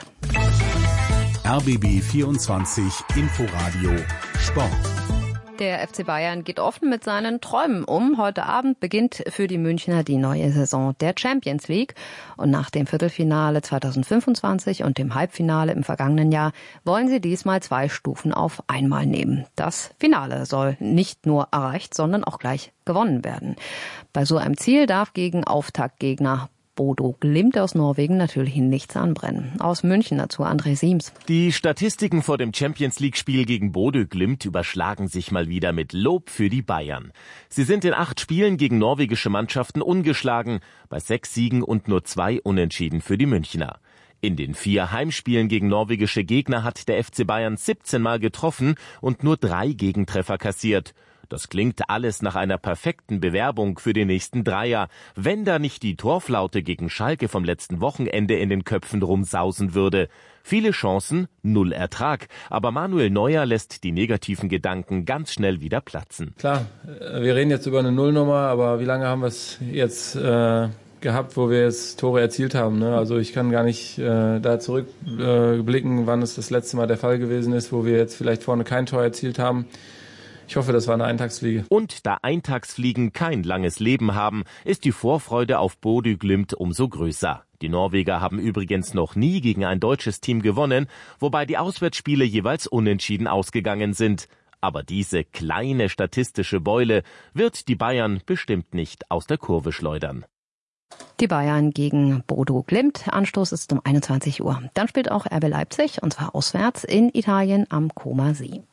R B B vierundzwanzig Inforadio Sport. Der F C Bayern geht offen mit seinen Träumen um. Heute Abend beginnt für die Münchner die neue Saison der Champions League. Und nach dem Viertelfinale zweitausendfünfundzwanzig und dem Halbfinale im vergangenen Jahr wollen sie diesmal zwei Stufen auf einmal nehmen. Das Finale soll nicht nur erreicht, sondern auch gleich gewonnen werden. Bei so einem Ziel darf gegen Auftaktgegner Bodo Glimt aus Norwegen natürlich nichts anbrennen. Aus München dazu André Siems. Die Statistiken vor dem Champions-League-Spiel gegen Bodo Glimt überschlagen sich mal wieder mit Lob für die Bayern. Sie sind in acht Spielen gegen norwegische Mannschaften ungeschlagen, bei sechs Siegen und nur zwei Unentschieden für die Münchner. In den vier Heimspielen gegen norwegische Gegner hat der F C Bayern siebzehn Mal getroffen und nur drei Gegentreffer kassiert. Das klingt alles nach einer perfekten Bewerbung für den nächsten Dreier, wenn da nicht die Torflaute gegen Schalke vom letzten Wochenende in den Köpfen rumsausen würde. Viele Chancen, null Ertrag, aber Manuel Neuer lässt die negativen Gedanken ganz schnell wieder platzen. Klar, wir reden jetzt über eine Nullnummer, aber wie lange haben wir es jetzt äh, gehabt, wo wir jetzt Tore erzielt haben? Ne? Also ich kann gar nicht äh, da zurückblicken, äh, wann es das letzte Mal der Fall gewesen ist, wo wir jetzt vielleicht vorne kein Tor erzielt haben. Ich hoffe, das war eine Eintagsfliege. Und da Eintagsfliegen kein langes Leben haben, ist die Vorfreude auf Bodo Glimt umso größer. Die Norweger haben übrigens noch nie gegen ein deutsches Team gewonnen, wobei die Auswärtsspiele jeweils unentschieden ausgegangen sind. Aber diese kleine statistische Beule wird die Bayern bestimmt nicht aus der Kurve schleudern. Die Bayern gegen Bodo Glimt. Anstoß ist um einundzwanzig Uhr. Dann spielt auch R B Leipzig, und zwar auswärts in Italien am Como See.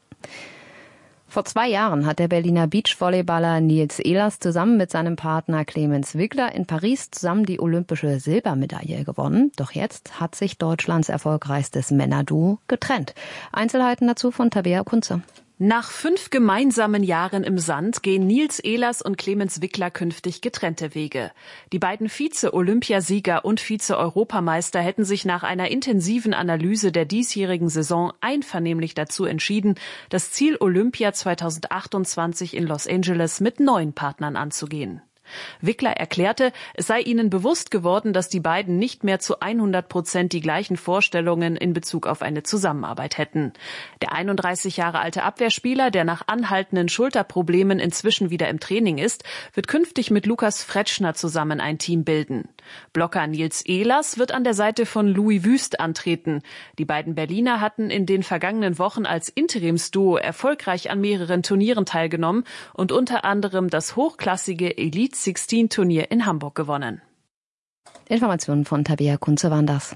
Vor zwei Jahren hat der Berliner Beachvolleyballer Nils Ehlers zusammen mit seinem Partner Clemens Wickler in Paris zusammen die olympische Silbermedaille gewonnen. Doch jetzt hat sich Deutschlands erfolgreichstes Männerduo getrennt. Einzelheiten dazu von Tabea Kunze. Nach fünf gemeinsamen Jahren im Sand gehen Nils Ehlers und Clemens Wickler künftig getrennte Wege. Die beiden Vize-Olympiasieger und Vize-Europameister hätten sich nach einer intensiven Analyse der diesjährigen Saison einvernehmlich dazu entschieden, das Ziel Olympia zweitausendachtundzwanzig in Los Angeles mit neuen Partnern anzugehen. Wickler erklärte, es sei ihnen bewusst geworden, dass die beiden nicht mehr zu hundert Prozent die gleichen Vorstellungen in Bezug auf eine Zusammenarbeit hätten. Der einunddreißig Jahre alte Abwehrspieler, der nach anhaltenden Schulterproblemen inzwischen wieder im Training ist, wird künftig mit Lukas Fretschner zusammen ein Team bilden. Blocker Nils Ehlers wird an der Seite von Louis Wüst antreten. Die beiden Berliner hatten in den vergangenen Wochen als Interimsduo erfolgreich an mehreren Turnieren teilgenommen und unter anderem das hochklassige Elite sechzehn Turnier in Hamburg gewonnen. Informationen von Tabea Kunze waren das.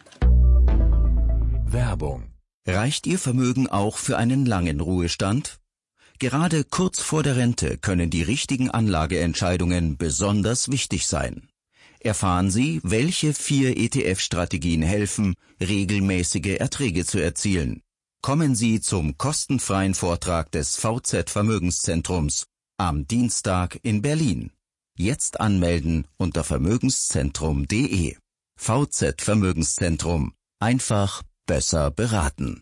Werbung. Reicht Ihr Vermögen auch für einen langen Ruhestand? Gerade kurz vor der Rente können die richtigen Anlageentscheidungen besonders wichtig sein. Erfahren Sie, welche vier E T F-Strategien helfen, regelmäßige Erträge zu erzielen. Kommen Sie zum kostenfreien Vortrag des V Z Vermögenszentrums am Dienstag in Berlin. Jetzt anmelden unter vermögenszentrum punkt de. V Z Vermögenszentrum. Einfach besser beraten.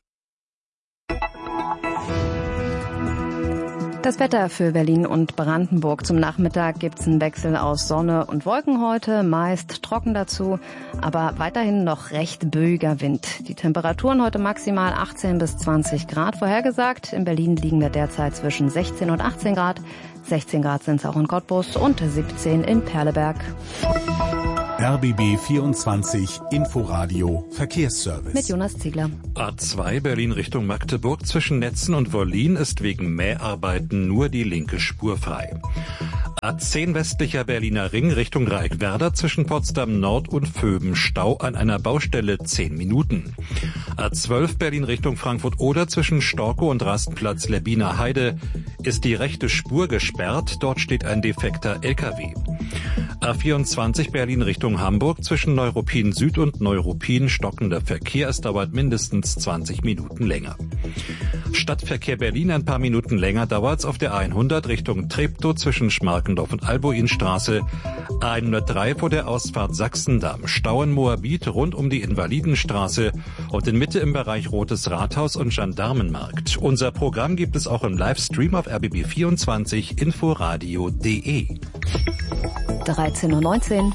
Das Wetter für Berlin und Brandenburg. Zum Nachmittag gibt's einen Wechsel aus Sonne und Wolken heute, meist trocken dazu, aber weiterhin noch recht böiger Wind. Die Temperaturen heute maximal achtzehn bis zwanzig Grad vorhergesagt. In Berlin liegen wir derzeit zwischen sechzehn und achtzehn Grad. sechzehn Grad sind es auch in Cottbus und siebzehn in Perleberg. R B B vierundzwanzig Inforadio Verkehrsservice. Mit Jonas Ziegler. A zwei Berlin Richtung Magdeburg zwischen Netzen und Wollin ist wegen Mäharbeiten nur die linke Spur frei. A zehn westlicher Berliner Ring Richtung Dreieckwerder zwischen Potsdam Nord und Vöben Stau an einer Baustelle zehn Minuten. A zwölf Berlin Richtung Frankfurt-Oder zwischen Storkow und Rastenplatz Lebbiner Heide ist die rechte Spur gesperrt, dort steht ein defekter L K W. A vierundzwanzig Berlin Richtung Hamburg zwischen Neuruppin Süd und Neuruppin stockender Verkehr. Es dauert mindestens zwanzig Minuten länger. Stadtverkehr Berlin ein paar Minuten länger dauert's auf der hundert Richtung Treptow zwischen Schmarkendorf und Albuinstraße. A hundertdrei vor der Ausfahrt Sachsendamm. Stau in Moabit rund um die Invalidenstraße und in Mitte im Bereich Rotes Rathaus und Gendarmenmarkt. Unser Programm gibt es auch im Livestream auf R B B vierundzwanzig Inforadio punkt de. dreizehn Uhr neunzehn.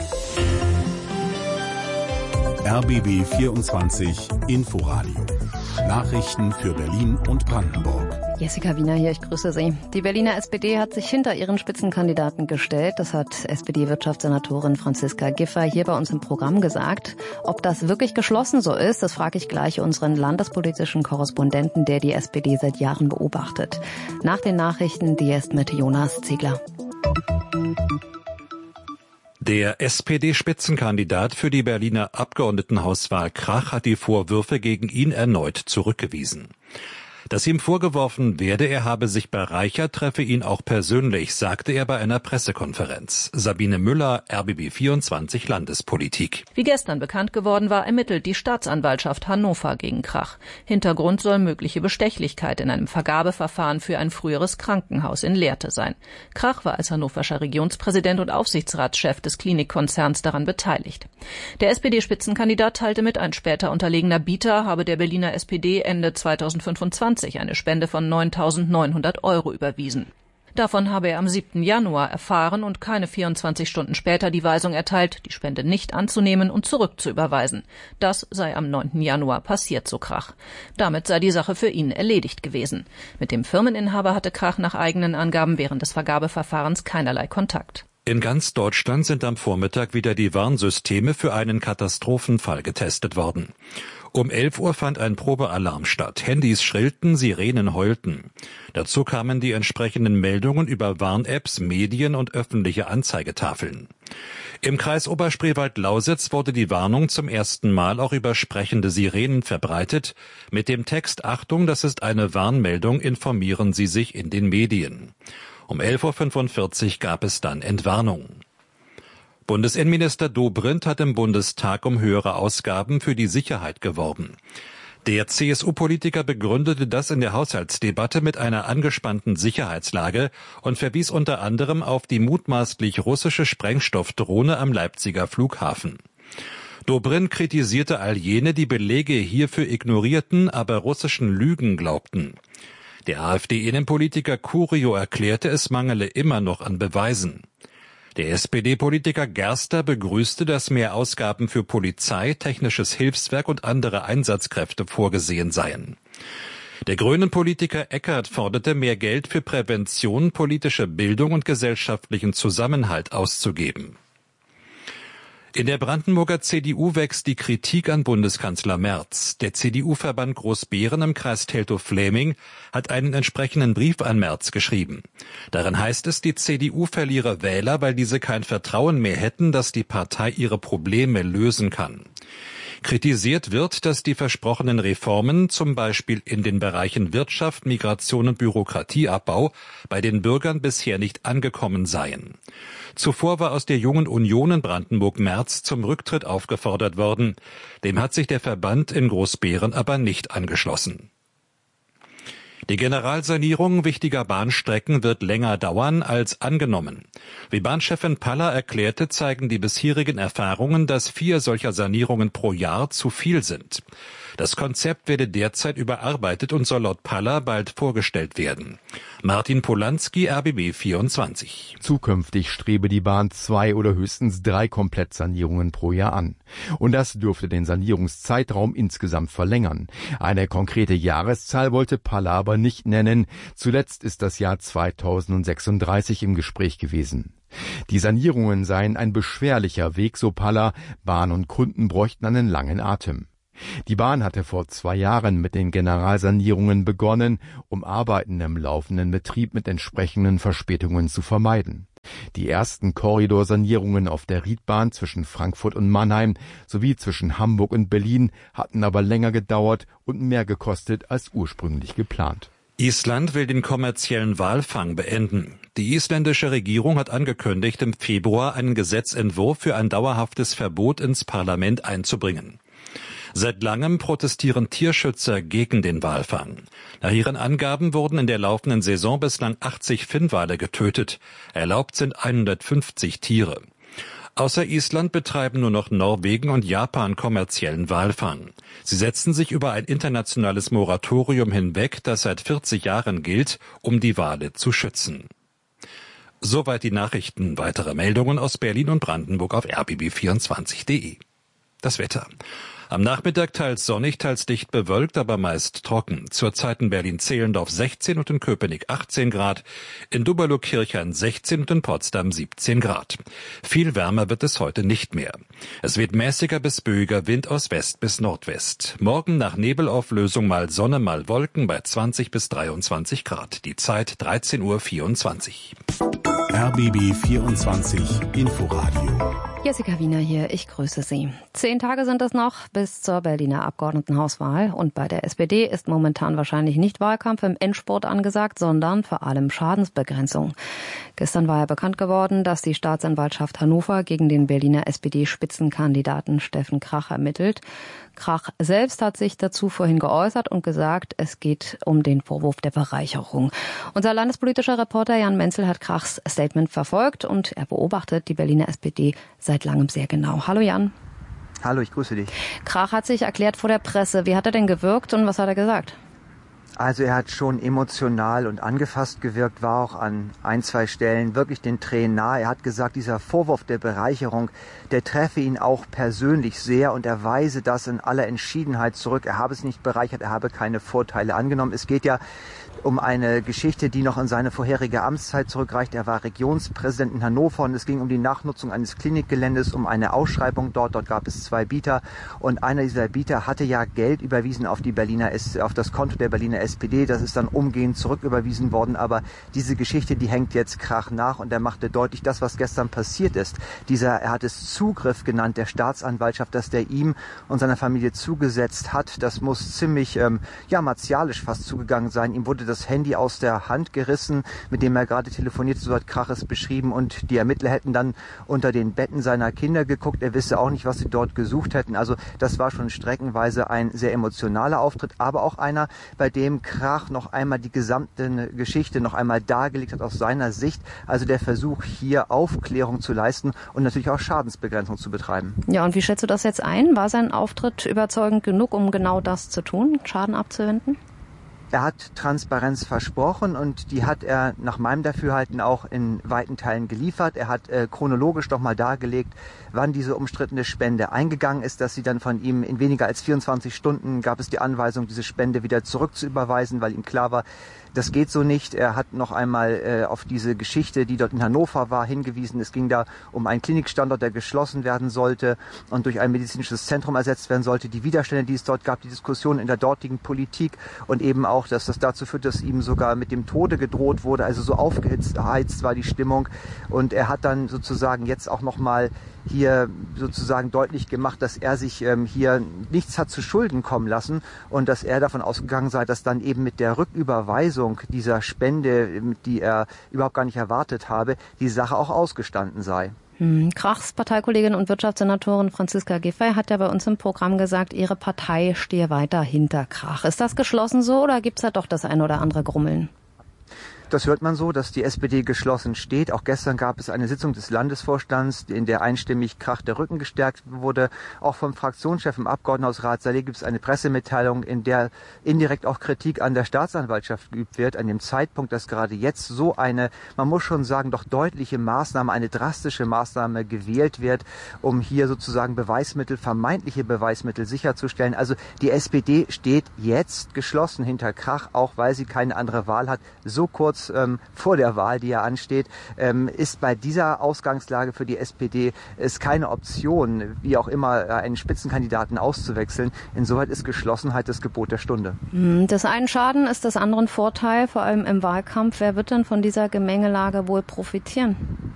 R B B vierundzwanzig Inforadio. Nachrichten für Berlin und Brandenburg. Jessica Wiener hier, ich grüße Sie. Die Berliner S P D hat sich hinter ihren Spitzenkandidaten gestellt. Das hat S P D-Wirtschaftssenatorin Franziska Giffey hier bei uns im Programm gesagt. Ob das wirklich geschlossen so ist, das frage ich gleich unseren landespolitischen Korrespondenten, der die S P D seit Jahren beobachtet. Nach den Nachrichten, die ist mit Jonas Ziegler. Der S P D-Spitzenkandidat für die Berliner Abgeordnetenhauswahl Krach hat die Vorwürfe gegen ihn erneut zurückgewiesen. Dass ihm vorgeworfen werde, er habe sich bereichert, treffe ihn auch persönlich, sagte er bei einer Pressekonferenz. Sabine Müller, R B B vierundzwanzig Landespolitik. Wie gestern bekannt geworden war, ermittelt die Staatsanwaltschaft Hannover gegen Krach. Hintergrund soll mögliche Bestechlichkeit in einem Vergabeverfahren für ein früheres Krankenhaus in Lehrte sein. Krach war als hannoverscher Regionspräsident und Aufsichtsratschef des Klinikkonzerns daran beteiligt. Der S P D-Spitzenkandidat teilte mit, ein später unterlegener Bieter habe der Berliner S P D Ende zweitausendfünfundzwanzig eine Spende von neuntausendneunhundert Euro überwiesen. Davon habe er am siebten Januar erfahren und keine vierundzwanzig Stunden später die Weisung erteilt, die Spende nicht anzunehmen und zurückzuüberweisen. Das sei am neunten Januar passiert, so Krach. Damit sei die Sache für ihn erledigt gewesen. Mit dem Firmeninhaber hatte Krach nach eigenen Angaben während des Vergabeverfahrens keinerlei Kontakt. In ganz Deutschland sind am Vormittag wieder die Warnsysteme für einen Katastrophenfall getestet worden. Um elf Uhr fand ein Probealarm statt. Handys schrillten, Sirenen heulten. Dazu kamen die entsprechenden Meldungen über Warn-Apps, Medien und öffentliche Anzeigetafeln. Im Kreis Oberspreewald-Lausitz wurde die Warnung zum ersten Mal auch über sprechende Sirenen verbreitet, mit dem Text: Achtung, das ist eine Warnmeldung, informieren Sie sich in den Medien. Um elf Uhr fünfundvierzig gab es dann Entwarnung. Bundesinnenminister Dobrindt hat im Bundestag um höhere Ausgaben für die Sicherheit geworben. Der C S U-Politiker begründete das in der Haushaltsdebatte mit einer angespannten Sicherheitslage und verwies unter anderem auf die mutmaßlich russische Sprengstoffdrohne am Leipziger Flughafen. Dobrindt kritisierte all jene, die Belege hierfür ignorierten, aber russischen Lügen glaubten. Der AfD-Innenpolitiker Curio erklärte, es mangele immer noch an Beweisen. Der S P D-Politiker Gerster begrüßte, dass mehr Ausgaben für Polizei, technisches Hilfswerk und andere Einsatzkräfte vorgesehen seien. Der Grünen-Politiker Eckert forderte, mehr Geld für Prävention, politische Bildung und gesellschaftlichen Zusammenhalt auszugeben. In der Brandenburger C D U wächst die Kritik an Bundeskanzler Merz. Der C D U-Verband Großbeeren im Kreis Teltow-Fläming hat einen entsprechenden Brief an Merz geschrieben. Darin heißt es, die C D U verliere Wähler, weil diese kein Vertrauen mehr hätten, dass die Partei ihre Probleme lösen kann. Kritisiert wird, dass die versprochenen Reformen, zum Beispiel in den Bereichen Wirtschaft, Migration und Bürokratieabbau, bei den Bürgern bisher nicht angekommen seien. Zuvor war aus der Jungen Union in Brandenburg Merz zum Rücktritt aufgefordert worden. Dem hat sich der Verband in Großbeeren aber nicht angeschlossen. Die Generalsanierung wichtiger Bahnstrecken wird länger dauern als angenommen. Wie Bahnchefin Paller erklärte, zeigen die bisherigen Erfahrungen, dass vier solcher Sanierungen pro Jahr zu viel sind. Das Konzept werde derzeit überarbeitet und soll laut Paller bald vorgestellt werden. Martin Polanski, R B B vierundzwanzig. Zukünftig strebe die Bahn zwei oder höchstens drei Komplettsanierungen pro Jahr an. Und das dürfte den Sanierungszeitraum insgesamt verlängern. Eine konkrete Jahreszahl wollte Paller aber nicht nennen. Zuletzt ist das Jahr zweitausendsechsunddreißig im Gespräch gewesen. Die Sanierungen seien ein beschwerlicher Weg, so Paller. Bahn und Kunden bräuchten einen langen Atem. Die Bahn hatte vor zwei Jahren mit den Generalsanierungen begonnen, um Arbeiten im laufenden Betrieb mit entsprechenden Verspätungen zu vermeiden. Die ersten Korridorsanierungen auf der Riedbahn zwischen Frankfurt und Mannheim sowie zwischen Hamburg und Berlin hatten aber länger gedauert und mehr gekostet als ursprünglich geplant. Island will den kommerziellen Walfang beenden. Die isländische Regierung hat angekündigt, im Februar einen Gesetzentwurf für ein dauerhaftes Verbot ins Parlament einzubringen. Seit langem protestieren Tierschützer gegen den Walfang. Nach ihren Angaben wurden in der laufenden Saison bislang achtzig Finnwale getötet. Erlaubt sind hundertfünfzig Tiere. Außer Island betreiben nur noch Norwegen und Japan kommerziellen Walfang. Sie setzen sich über ein internationales Moratorium hinweg, das seit vierzig Jahren gilt, um die Wale zu schützen. Soweit die Nachrichten. Weitere Meldungen aus Berlin und Brandenburg auf r b b vierundzwanzig punkt de. Das Wetter. Am Nachmittag teils sonnig, teils dicht bewölkt, aber meist trocken. Zurzeit in Berlin-Zehlendorf sechzehn und in Köpenick achtzehn Grad, in Dubberloh-Kirchhain sechzehn und in Potsdam siebzehn Grad. Viel wärmer wird es heute nicht mehr. Es wird mäßiger bis böiger Wind aus West bis Nordwest. Morgen nach Nebelauflösung mal Sonne, mal Wolken bei zwanzig bis dreiundzwanzig Grad. Die Zeit dreizehn Uhr vierundzwanzig. R B B vierundzwanzig Inforadio. Jessica Wiener hier, ich grüße Sie. Zehn Tage sind es noch bis zur Berliner Abgeordnetenhauswahl. Und bei der S P D ist momentan wahrscheinlich nicht Wahlkampf im Endspurt angesagt, sondern vor allem Schadensbegrenzung. Gestern war ja bekannt geworden, dass die Staatsanwaltschaft Hannover gegen den Berliner S P D-Spitzenkandidaten Steffen Krach ermittelt. Krach selbst hat sich dazu vorhin geäußert und gesagt, es geht um den Vorwurf der Bereicherung. Unser landespolitischer Reporter Jan Menzel hat Krachs Statement verfolgt und er beobachtet die Berliner S P D seit langem sehr genau. Hallo Jan. Hallo, ich grüße dich. Krach hat sich erklärt vor der Presse. Wie hat er denn gewirkt und was hat er gesagt? Also er hat schon emotional und angefasst gewirkt, war auch an ein, zwei Stellen wirklich den Tränen nahe. Er hat gesagt, dieser Vorwurf der Bereicherung, der treffe ihn auch persönlich sehr und er weise das in aller Entschiedenheit zurück. Er habe es nicht bereichert, er habe keine Vorteile angenommen. Es geht ja um eine Geschichte, die noch in seine vorherige Amtszeit zurückreicht. Er war Regionspräsident in Hannover und es ging um die Nachnutzung eines Klinikgeländes, um eine Ausschreibung dort. Dort gab es zwei Bieter und einer dieser Bieter hatte ja Geld überwiesen auf die Berliner, auf das Konto der Berliner S P D. Das ist dann umgehend zurücküberwiesen worden. Aber diese Geschichte, die hängt jetzt Krach nach und er machte deutlich, das, was gestern passiert ist. Dieser, er hat es Zugriff genannt, der Staatsanwaltschaft, dass der ihm und seiner Familie zugesetzt hat. Das muss ziemlich, ähm, ja, martialisch fast zugegangen sein. Ihm wurde das Handy aus der Hand gerissen, mit dem er gerade telefoniert, so hat Krach es beschrieben, und die Ermittler hätten dann unter den Betten seiner Kinder geguckt. Er wisse auch nicht, was sie dort gesucht hätten. Also das war schon streckenweise ein sehr emotionaler Auftritt, aber auch einer, bei dem Krach noch einmal die gesamte Geschichte noch einmal dargelegt hat aus seiner Sicht. Also der Versuch, hier Aufklärung zu leisten und natürlich auch Schadensbegrenzung zu betreiben. Ja, und wie schätzt du das jetzt ein? War sein Auftritt überzeugend genug, um genau das zu tun, Schaden abzuwenden? Er hat Transparenz versprochen und die hat er nach meinem Dafürhalten auch in weiten Teilen geliefert. Er hat äh, chronologisch nochmal dargelegt, wann diese umstrittene Spende eingegangen ist, dass sie dann von ihm in weniger als vierundzwanzig Stunden gab es die Anweisung, diese Spende wieder zurückzuüberweisen, weil ihm klar war, das geht so nicht. Er hat noch einmal äh, auf diese Geschichte, die dort in Hannover war, hingewiesen. Es ging da um einen Klinikstandort, der geschlossen werden sollte und durch ein medizinisches Zentrum ersetzt werden sollte. Die Widerstände, die es dort gab, die Diskussion in der dortigen Politik und eben auch, dass das dazu führt, dass ihm sogar mit dem Tode gedroht wurde. Also so aufgeheizt war die Stimmung. Und er hat dann sozusagen jetzt auch noch mal hier sozusagen deutlich gemacht, dass er sich ähm, hier nichts hat zu Schulden kommen lassen und dass er davon ausgegangen sei, dass dann eben mit der Rücküberweisung dieser Spende, die er überhaupt gar nicht erwartet habe, die Sache auch ausgestanden sei. Hm. Krachs Parteikollegin und Wirtschaftssenatorin Franziska Giffey hat ja bei uns im Programm gesagt, ihre Partei stehe weiter hinter Krach. Ist das geschlossen so oder gibt es da doch das ein oder andere Grummeln? Das hört man so, dass die S P D geschlossen steht. Auch gestern gab es eine Sitzung des Landesvorstands, in der einstimmig Krach der Rücken gestärkt wurde. Auch vom Fraktionschef im Abgeordnetenhausrat Saleh gibt es eine Pressemitteilung, in der indirekt auch Kritik an der Staatsanwaltschaft geübt wird, an dem Zeitpunkt, dass gerade jetzt so eine, man muss schon sagen, doch deutliche Maßnahme, eine drastische Maßnahme gewählt wird, um hier sozusagen Beweismittel, vermeintliche Beweismittel sicherzustellen. Also die S P D steht jetzt geschlossen hinter Krach, auch weil sie keine andere Wahl hat. So kurz Ähm, vor der Wahl, die ja ansteht, ähm, ist bei dieser Ausgangslage für die S P D es keine Option, wie auch immer, äh, einen Spitzenkandidaten auszuwechseln. Insoweit ist Geschlossenheit das Gebot der Stunde. Das einen Schaden ist des anderen Vorteil, vor allem im Wahlkampf. Wer wird denn von dieser Gemengelage wohl profitieren?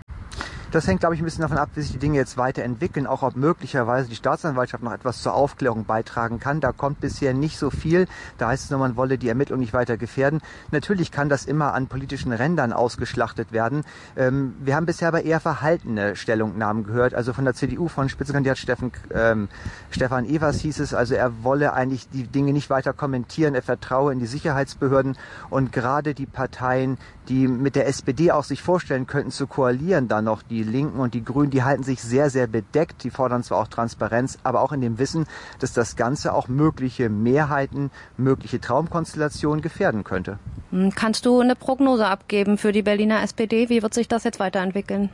Das hängt, glaube ich, ein bisschen davon ab, wie sich die Dinge jetzt weiterentwickeln, auch ob möglicherweise die Staatsanwaltschaft noch etwas zur Aufklärung beitragen kann. Da kommt bisher nicht so viel. Da heißt es nur, man wolle die Ermittlung nicht weiter gefährden. Natürlich kann das immer an politischen Rändern ausgeschlachtet werden. Ähm, wir haben bisher aber eher verhaltene Stellungnahmen gehört. Also von der C D U, von Spitzenkandidat Steffen, ähm, Stefan Evers hieß es, also er wolle eigentlich die Dinge nicht weiter kommentieren. Er vertraue in die Sicherheitsbehörden. Und gerade die Parteien, die mit der S P D auch sich vorstellen könnten zu koalieren, dann noch die Linken und die Grünen, die halten sich sehr, sehr bedeckt. Die fordern zwar auch Transparenz, aber auch in dem Wissen, dass das Ganze auch mögliche Mehrheiten, mögliche Traumkonstellationen gefährden könnte. Kannst du eine Prognose abgeben für die Berliner S P D? Wie wird sich das jetzt weiterentwickeln?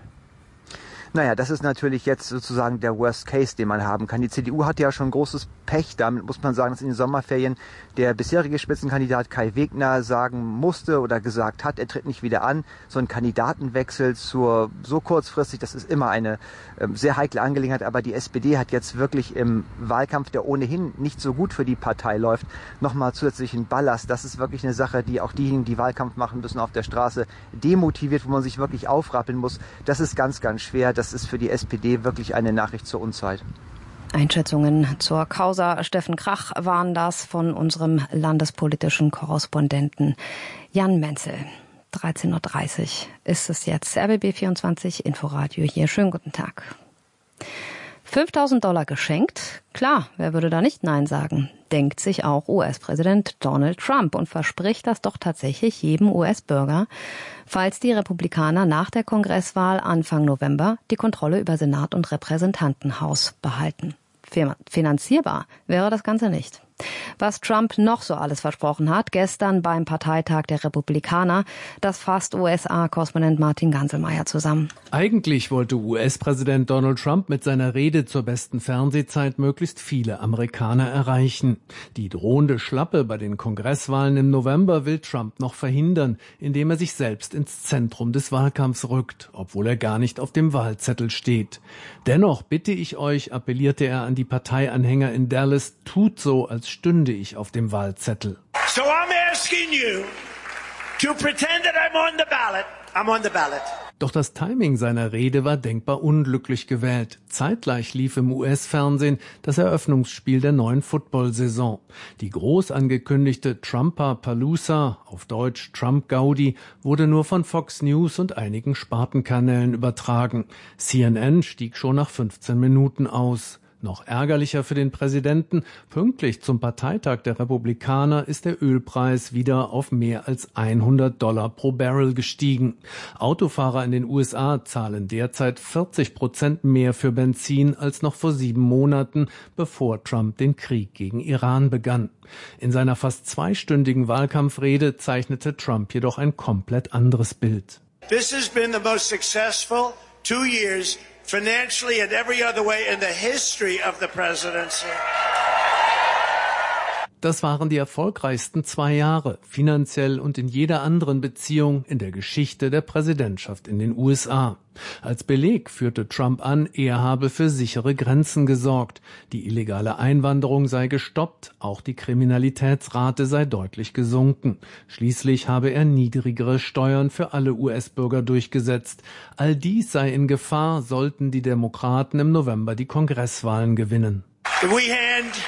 Naja, das ist natürlich jetzt sozusagen der Worst Case, den man haben kann. Die C D U hat ja schon großes Pech. Damit muss man sagen, dass in den Sommerferien der bisherige Spitzenkandidat Kai Wegner sagen musste oder gesagt hat, er tritt nicht wieder an. So ein Kandidatenwechsel zur, so kurzfristig, das ist immer eine äh, sehr heikle Angelegenheit. Aber die S P D hat jetzt wirklich im Wahlkampf, der ohnehin nicht so gut für die Partei läuft, nochmal zusätzlichen Ballast. Das ist wirklich eine Sache, die auch diejenigen, die Wahlkampf machen müssen auf der Straße, demotiviert, wo man sich wirklich aufrappeln muss. Das ist ganz, ganz schwer. Das ist für die S P D wirklich eine Nachricht zur Unzeit. Einschätzungen zur Causa Steffen Krach waren das von unserem landespolitischen Korrespondenten Jan Menzel. dreizehn Uhr dreißig ist es jetzt. R B B vierundzwanzig Inforadio hier. Schönen guten Tag. fünftausend Dollar geschenkt? Klar, wer würde da nicht Nein sagen? Denkt sich auch U S-Präsident Donald Trump und verspricht das doch tatsächlich jedem U S-Bürger, falls die Republikaner nach der Kongresswahl Anfang November die Kontrolle über Senat und Repräsentantenhaus behalten. Finanzierbar wäre das Ganze nicht. Was Trump noch so alles versprochen hat, gestern beim Parteitag der Republikaner, das fasst U S A-Korrespondent Martin Ganselmeier zusammen. Eigentlich wollte U S-Präsident Donald Trump mit seiner Rede zur besten Fernsehzeit möglichst viele Amerikaner erreichen. Die drohende Schlappe bei den Kongresswahlen im November will Trump noch verhindern, indem er sich selbst ins Zentrum des Wahlkampfs rückt, obwohl er gar nicht auf dem Wahlzettel steht. Dennoch bitte ich euch, appellierte er an die Parteianhänger in Dallas, tut so, als stünde ich auf dem Wahlzettel. So I'm asking you to pretend that I'm on the ballot. I'm on the ballot. Doch das Timing seiner Rede war denkbar unglücklich gewählt. Zeitgleich lief im U S-Fernsehen das Eröffnungsspiel der neuen Football-Saison. Die groß angekündigte Trumper-Palooza, auf Deutsch Trump-Gaudi, wurde nur von Fox News und einigen Spartenkanälen übertragen. C N N stieg schon nach fünfzehn Minuten aus. Noch ärgerlicher für den Präsidenten, pünktlich zum Parteitag der Republikaner ist der Ölpreis wieder auf mehr als hundert Dollar pro Barrel gestiegen. Autofahrer in den U S A zahlen derzeit vierzig Prozent mehr für Benzin als noch vor sieben Monaten, bevor Trump den Krieg gegen Iran begann. In seiner fast zweistündigen Wahlkampfrede zeichnete Trump jedoch ein komplett anderes Bild. This has been the most successful two years financially and every other way in the history of the presidency. Das waren die erfolgreichsten zwei Jahre, finanziell und in jeder anderen Beziehung in der Geschichte der Präsidentschaft in den U S A. Als Beleg führte Trump an, er habe für sichere Grenzen gesorgt. Die illegale Einwanderung sei gestoppt, auch die Kriminalitätsrate sei deutlich gesunken. Schließlich habe er niedrigere Steuern für alle U S-Bürger durchgesetzt. All dies sei in Gefahr, sollten die Demokraten im November die Kongresswahlen gewinnen. We hand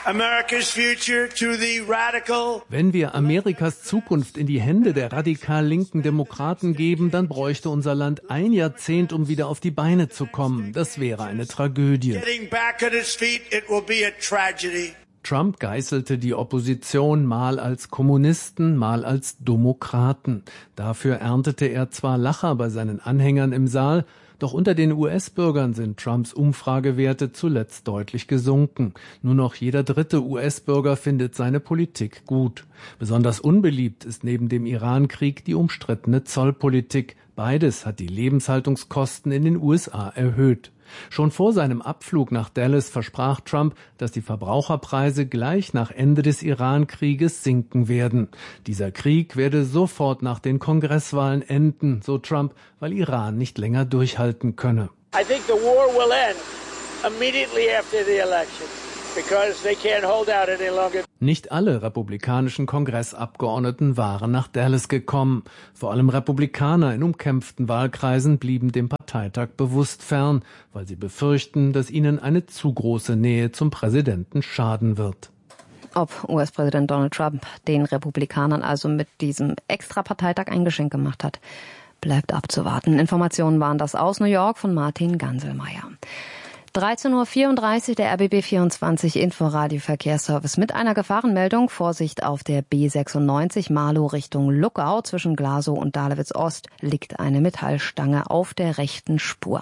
America's future to the radical. Wenn wir Amerikas Zukunft in die Hände der radikal linken Demokraten geben, dann bräuchte unser Land ein Jahrzehnt, um wieder auf die Beine zu kommen. Das wäre eine Tragödie. Getting back on its feet, it will be a tragedy. Trump geißelte die Opposition mal als Kommunisten, mal als Demokraten. Dafür erntete er zwar Lacher bei seinen Anhängern im Saal, doch unter den U S-Bürgern sind Trumps Umfragewerte zuletzt deutlich gesunken. Nur noch jeder dritte U S-Bürger findet seine Politik gut. Besonders unbeliebt ist neben dem Iran-Krieg die umstrittene Zollpolitik. Beides hat die Lebenshaltungskosten in den U S A erhöht. Schon vor seinem Abflug nach Dallas versprach Trump, dass die Verbraucherpreise gleich nach Ende des Iran-Krieges sinken werden. Dieser Krieg werde sofort nach den Kongresswahlen enden, so Trump, weil Iran nicht länger durchhalten könne. I think the war will end immediately after the election because they can't hold out any longer. Nicht alle republikanischen Kongressabgeordneten waren nach Dallas gekommen. Vor allem Republikaner in umkämpften Wahlkreisen blieben dem Parteitag bewusst fern, weil sie befürchten, dass ihnen eine zu große Nähe zum Präsidenten schaden wird. Ob U S-Präsident Donald Trump den Republikanern also mit diesem Extra-Parteitag ein Geschenk gemacht hat, bleibt abzuwarten. Informationen waren das aus New York von Martin Ganselmeier. dreizehn Uhr vierunddreißig, der R B B vierundzwanzig Inforadio Verkehrsservice mit einer Gefahrenmeldung. Vorsicht auf der B sechsundneunzig Marlow Richtung Luckau. Zwischen Glasow und Dahlewitz Ost liegt eine Metallstange auf der rechten Spur.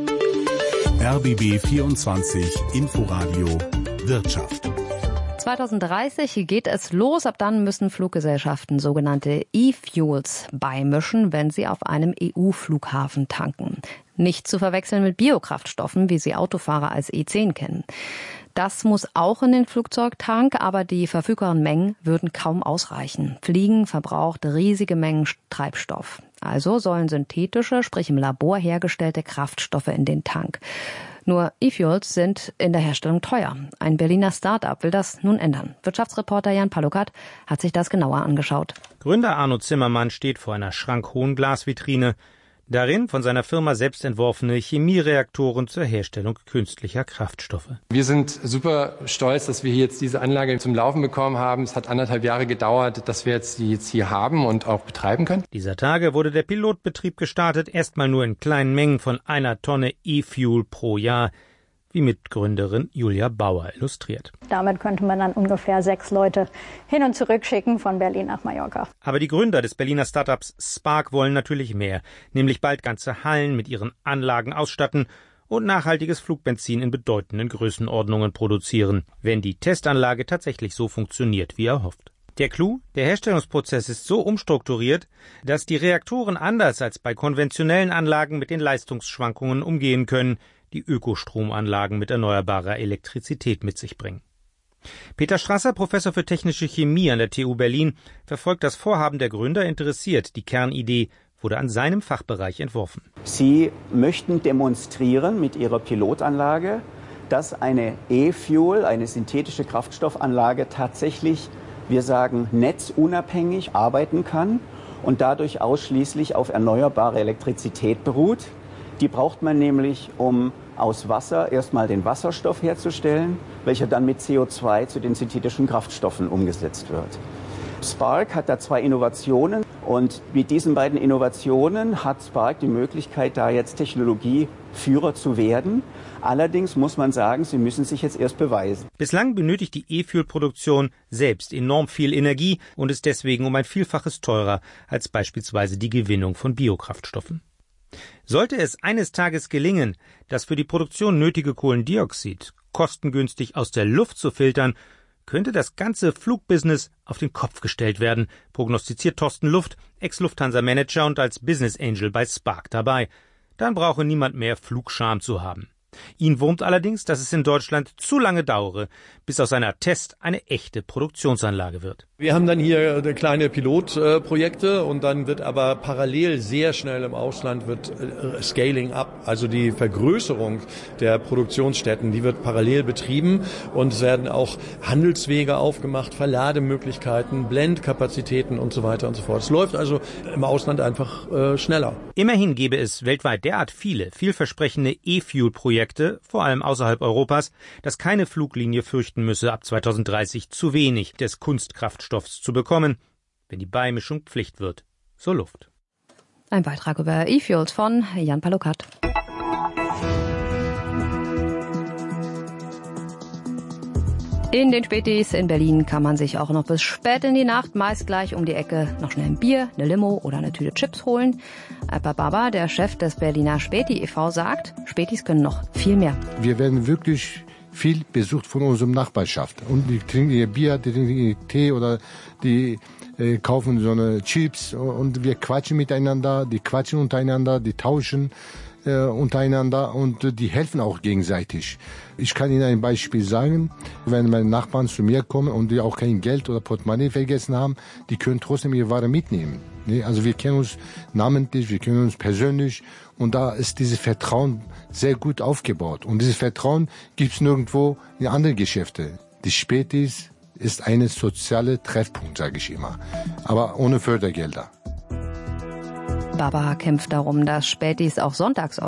R B B vierundzwanzig Inforadio Wirtschaft. zwanzig dreißig geht es los. Ab dann müssen Fluggesellschaften sogenannte E-Fuels beimischen, wenn sie auf einem E U-Flughafen tanken. Nicht zu verwechseln mit Biokraftstoffen, wie sie Autofahrer als E zehn kennen. Das muss auch in den Flugzeugtank, aber die verfügbaren Mengen würden kaum ausreichen. Fliegen verbraucht riesige Mengen Treibstoff. Also sollen synthetische, sprich im Labor hergestellte Kraftstoffe in den Tank. Nur E-Fuels sind in der Herstellung teuer. Ein Berliner Start-up will das nun ändern. Wirtschaftsreporter Jan Palukat hat sich das genauer angeschaut. Gründer Arno Zimmermann steht vor einer schrankhohen Glasvitrine. Darin von seiner Firma selbst entworfene Chemiereaktoren zur Herstellung künstlicher Kraftstoffe. Wir sind super stolz, dass wir jetzt diese Anlage zum Laufen bekommen haben. Es hat anderthalb Jahre gedauert, dass wir jetzt die jetzt hier haben und auch betreiben können. Dieser Tage wurde der Pilotbetrieb gestartet, erstmal nur in kleinen Mengen von einer Tonne E-Fuel pro Jahr, wie Mitgründerin Julia Bauer illustriert. Damit könnte man dann ungefähr sechs Leute hin und zurück schicken von Berlin nach Mallorca. Aber die Gründer des Berliner Startups Spark wollen natürlich mehr, nämlich bald ganze Hallen mit ihren Anlagen ausstatten und nachhaltiges Flugbenzin in bedeutenden Größenordnungen produzieren, wenn die Testanlage tatsächlich so funktioniert, wie erhofft. Der Clou: Der Herstellungsprozess ist so umstrukturiert, dass die Reaktoren anders als bei konventionellen Anlagen mit den Leistungsschwankungen umgehen können, die Ökostromanlagen mit erneuerbarer Elektrizität mit sich bringen. Peter Strasser, Professor für Technische Chemie an der T U Berlin, verfolgt das Vorhaben der Gründer interessiert. Die Kernidee wurde an seinem Fachbereich entworfen. Sie möchten demonstrieren mit ihrer Pilotanlage, dass eine E-Fuel, eine synthetische Kraftstoffanlage tatsächlich, wir sagen, netzunabhängig arbeiten kann und dadurch ausschließlich auf erneuerbare Elektrizität beruht. Die braucht man nämlich, um aus Wasser erstmal den Wasserstoff herzustellen, welcher dann mit C O zwei zu den synthetischen Kraftstoffen umgesetzt wird. Spark hat da zwei Innovationen und mit diesen beiden Innovationen hat Spark die Möglichkeit, da jetzt Technologieführer zu werden. Allerdings muss man sagen, sie müssen sich jetzt erst beweisen. Bislang benötigt die E-Fuel-Produktion selbst enorm viel Energie und ist deswegen um ein Vielfaches teurer als beispielsweise die Gewinnung von Biokraftstoffen. Sollte es eines Tages gelingen, das für die Produktion nötige Kohlendioxid kostengünstig aus der Luft zu filtern, könnte das ganze Flugbusiness auf den Kopf gestellt werden, prognostiziert Thorsten Luft, Ex-Lufthansa-Manager und als Business Angel bei Spark dabei. Dann brauche niemand mehr Flugscham zu haben. Ihn wurmt allerdings, dass es in Deutschland zu lange dauere, bis aus einer Test eine echte Produktionsanlage wird. Wir haben dann hier kleine Pilotprojekte und dann wird aber parallel sehr schnell im Ausland wird Scaling up, also die Vergrößerung der Produktionsstätten, die wird parallel betrieben und es werden auch Handelswege aufgemacht, Verlademöglichkeiten, Blendkapazitäten und so weiter und so fort. Es läuft also im Ausland einfach äh, schneller. Immerhin gäbe es weltweit derart viele vielversprechende E-Fuel-Projekte, Projekte, vor allem außerhalb Europas, dass keine Fluglinie fürchten müsse, ab zweitausenddreißig zu wenig des Kunstkraftstoffs zu bekommen, wenn die Beimischung Pflicht wird, so Luft. Ein Beitrag über E-Fuels von Jan Palokat. In den Spätis in Berlin kann man sich auch noch bis spät in die Nacht, meist gleich um die Ecke, noch schnell ein Bier, eine Limo oder eine Tüte Chips holen. Alper Baba, der Chef des Berliner Späti e V, sagt, Spätis können noch viel mehr. Wir werden wirklich viel besucht von unserer Nachbarschaft. Und die trinken ihr Bier, die trinken ihr Tee oder die äh, kaufen so eine Chips und wir quatschen miteinander, die quatschen untereinander, die tauschen äh, untereinander und die helfen auch gegenseitig. Ich kann Ihnen ein Beispiel sagen, wenn meine Nachbarn zu mir kommen und die auch kein Geld oder Portemonnaie vergessen haben, die können trotzdem ihre Ware mitnehmen. Also wir kennen uns namentlich, wir kennen uns persönlich und da ist dieses Vertrauen sehr gut aufgebaut. Und dieses Vertrauen gibt es nirgendwo in anderen Geschäften. Die Spätis ist eine soziale Treffpunkt, sage ich immer, aber ohne Fördergelder. Baba kämpft darum, dass Spätis auch sonntags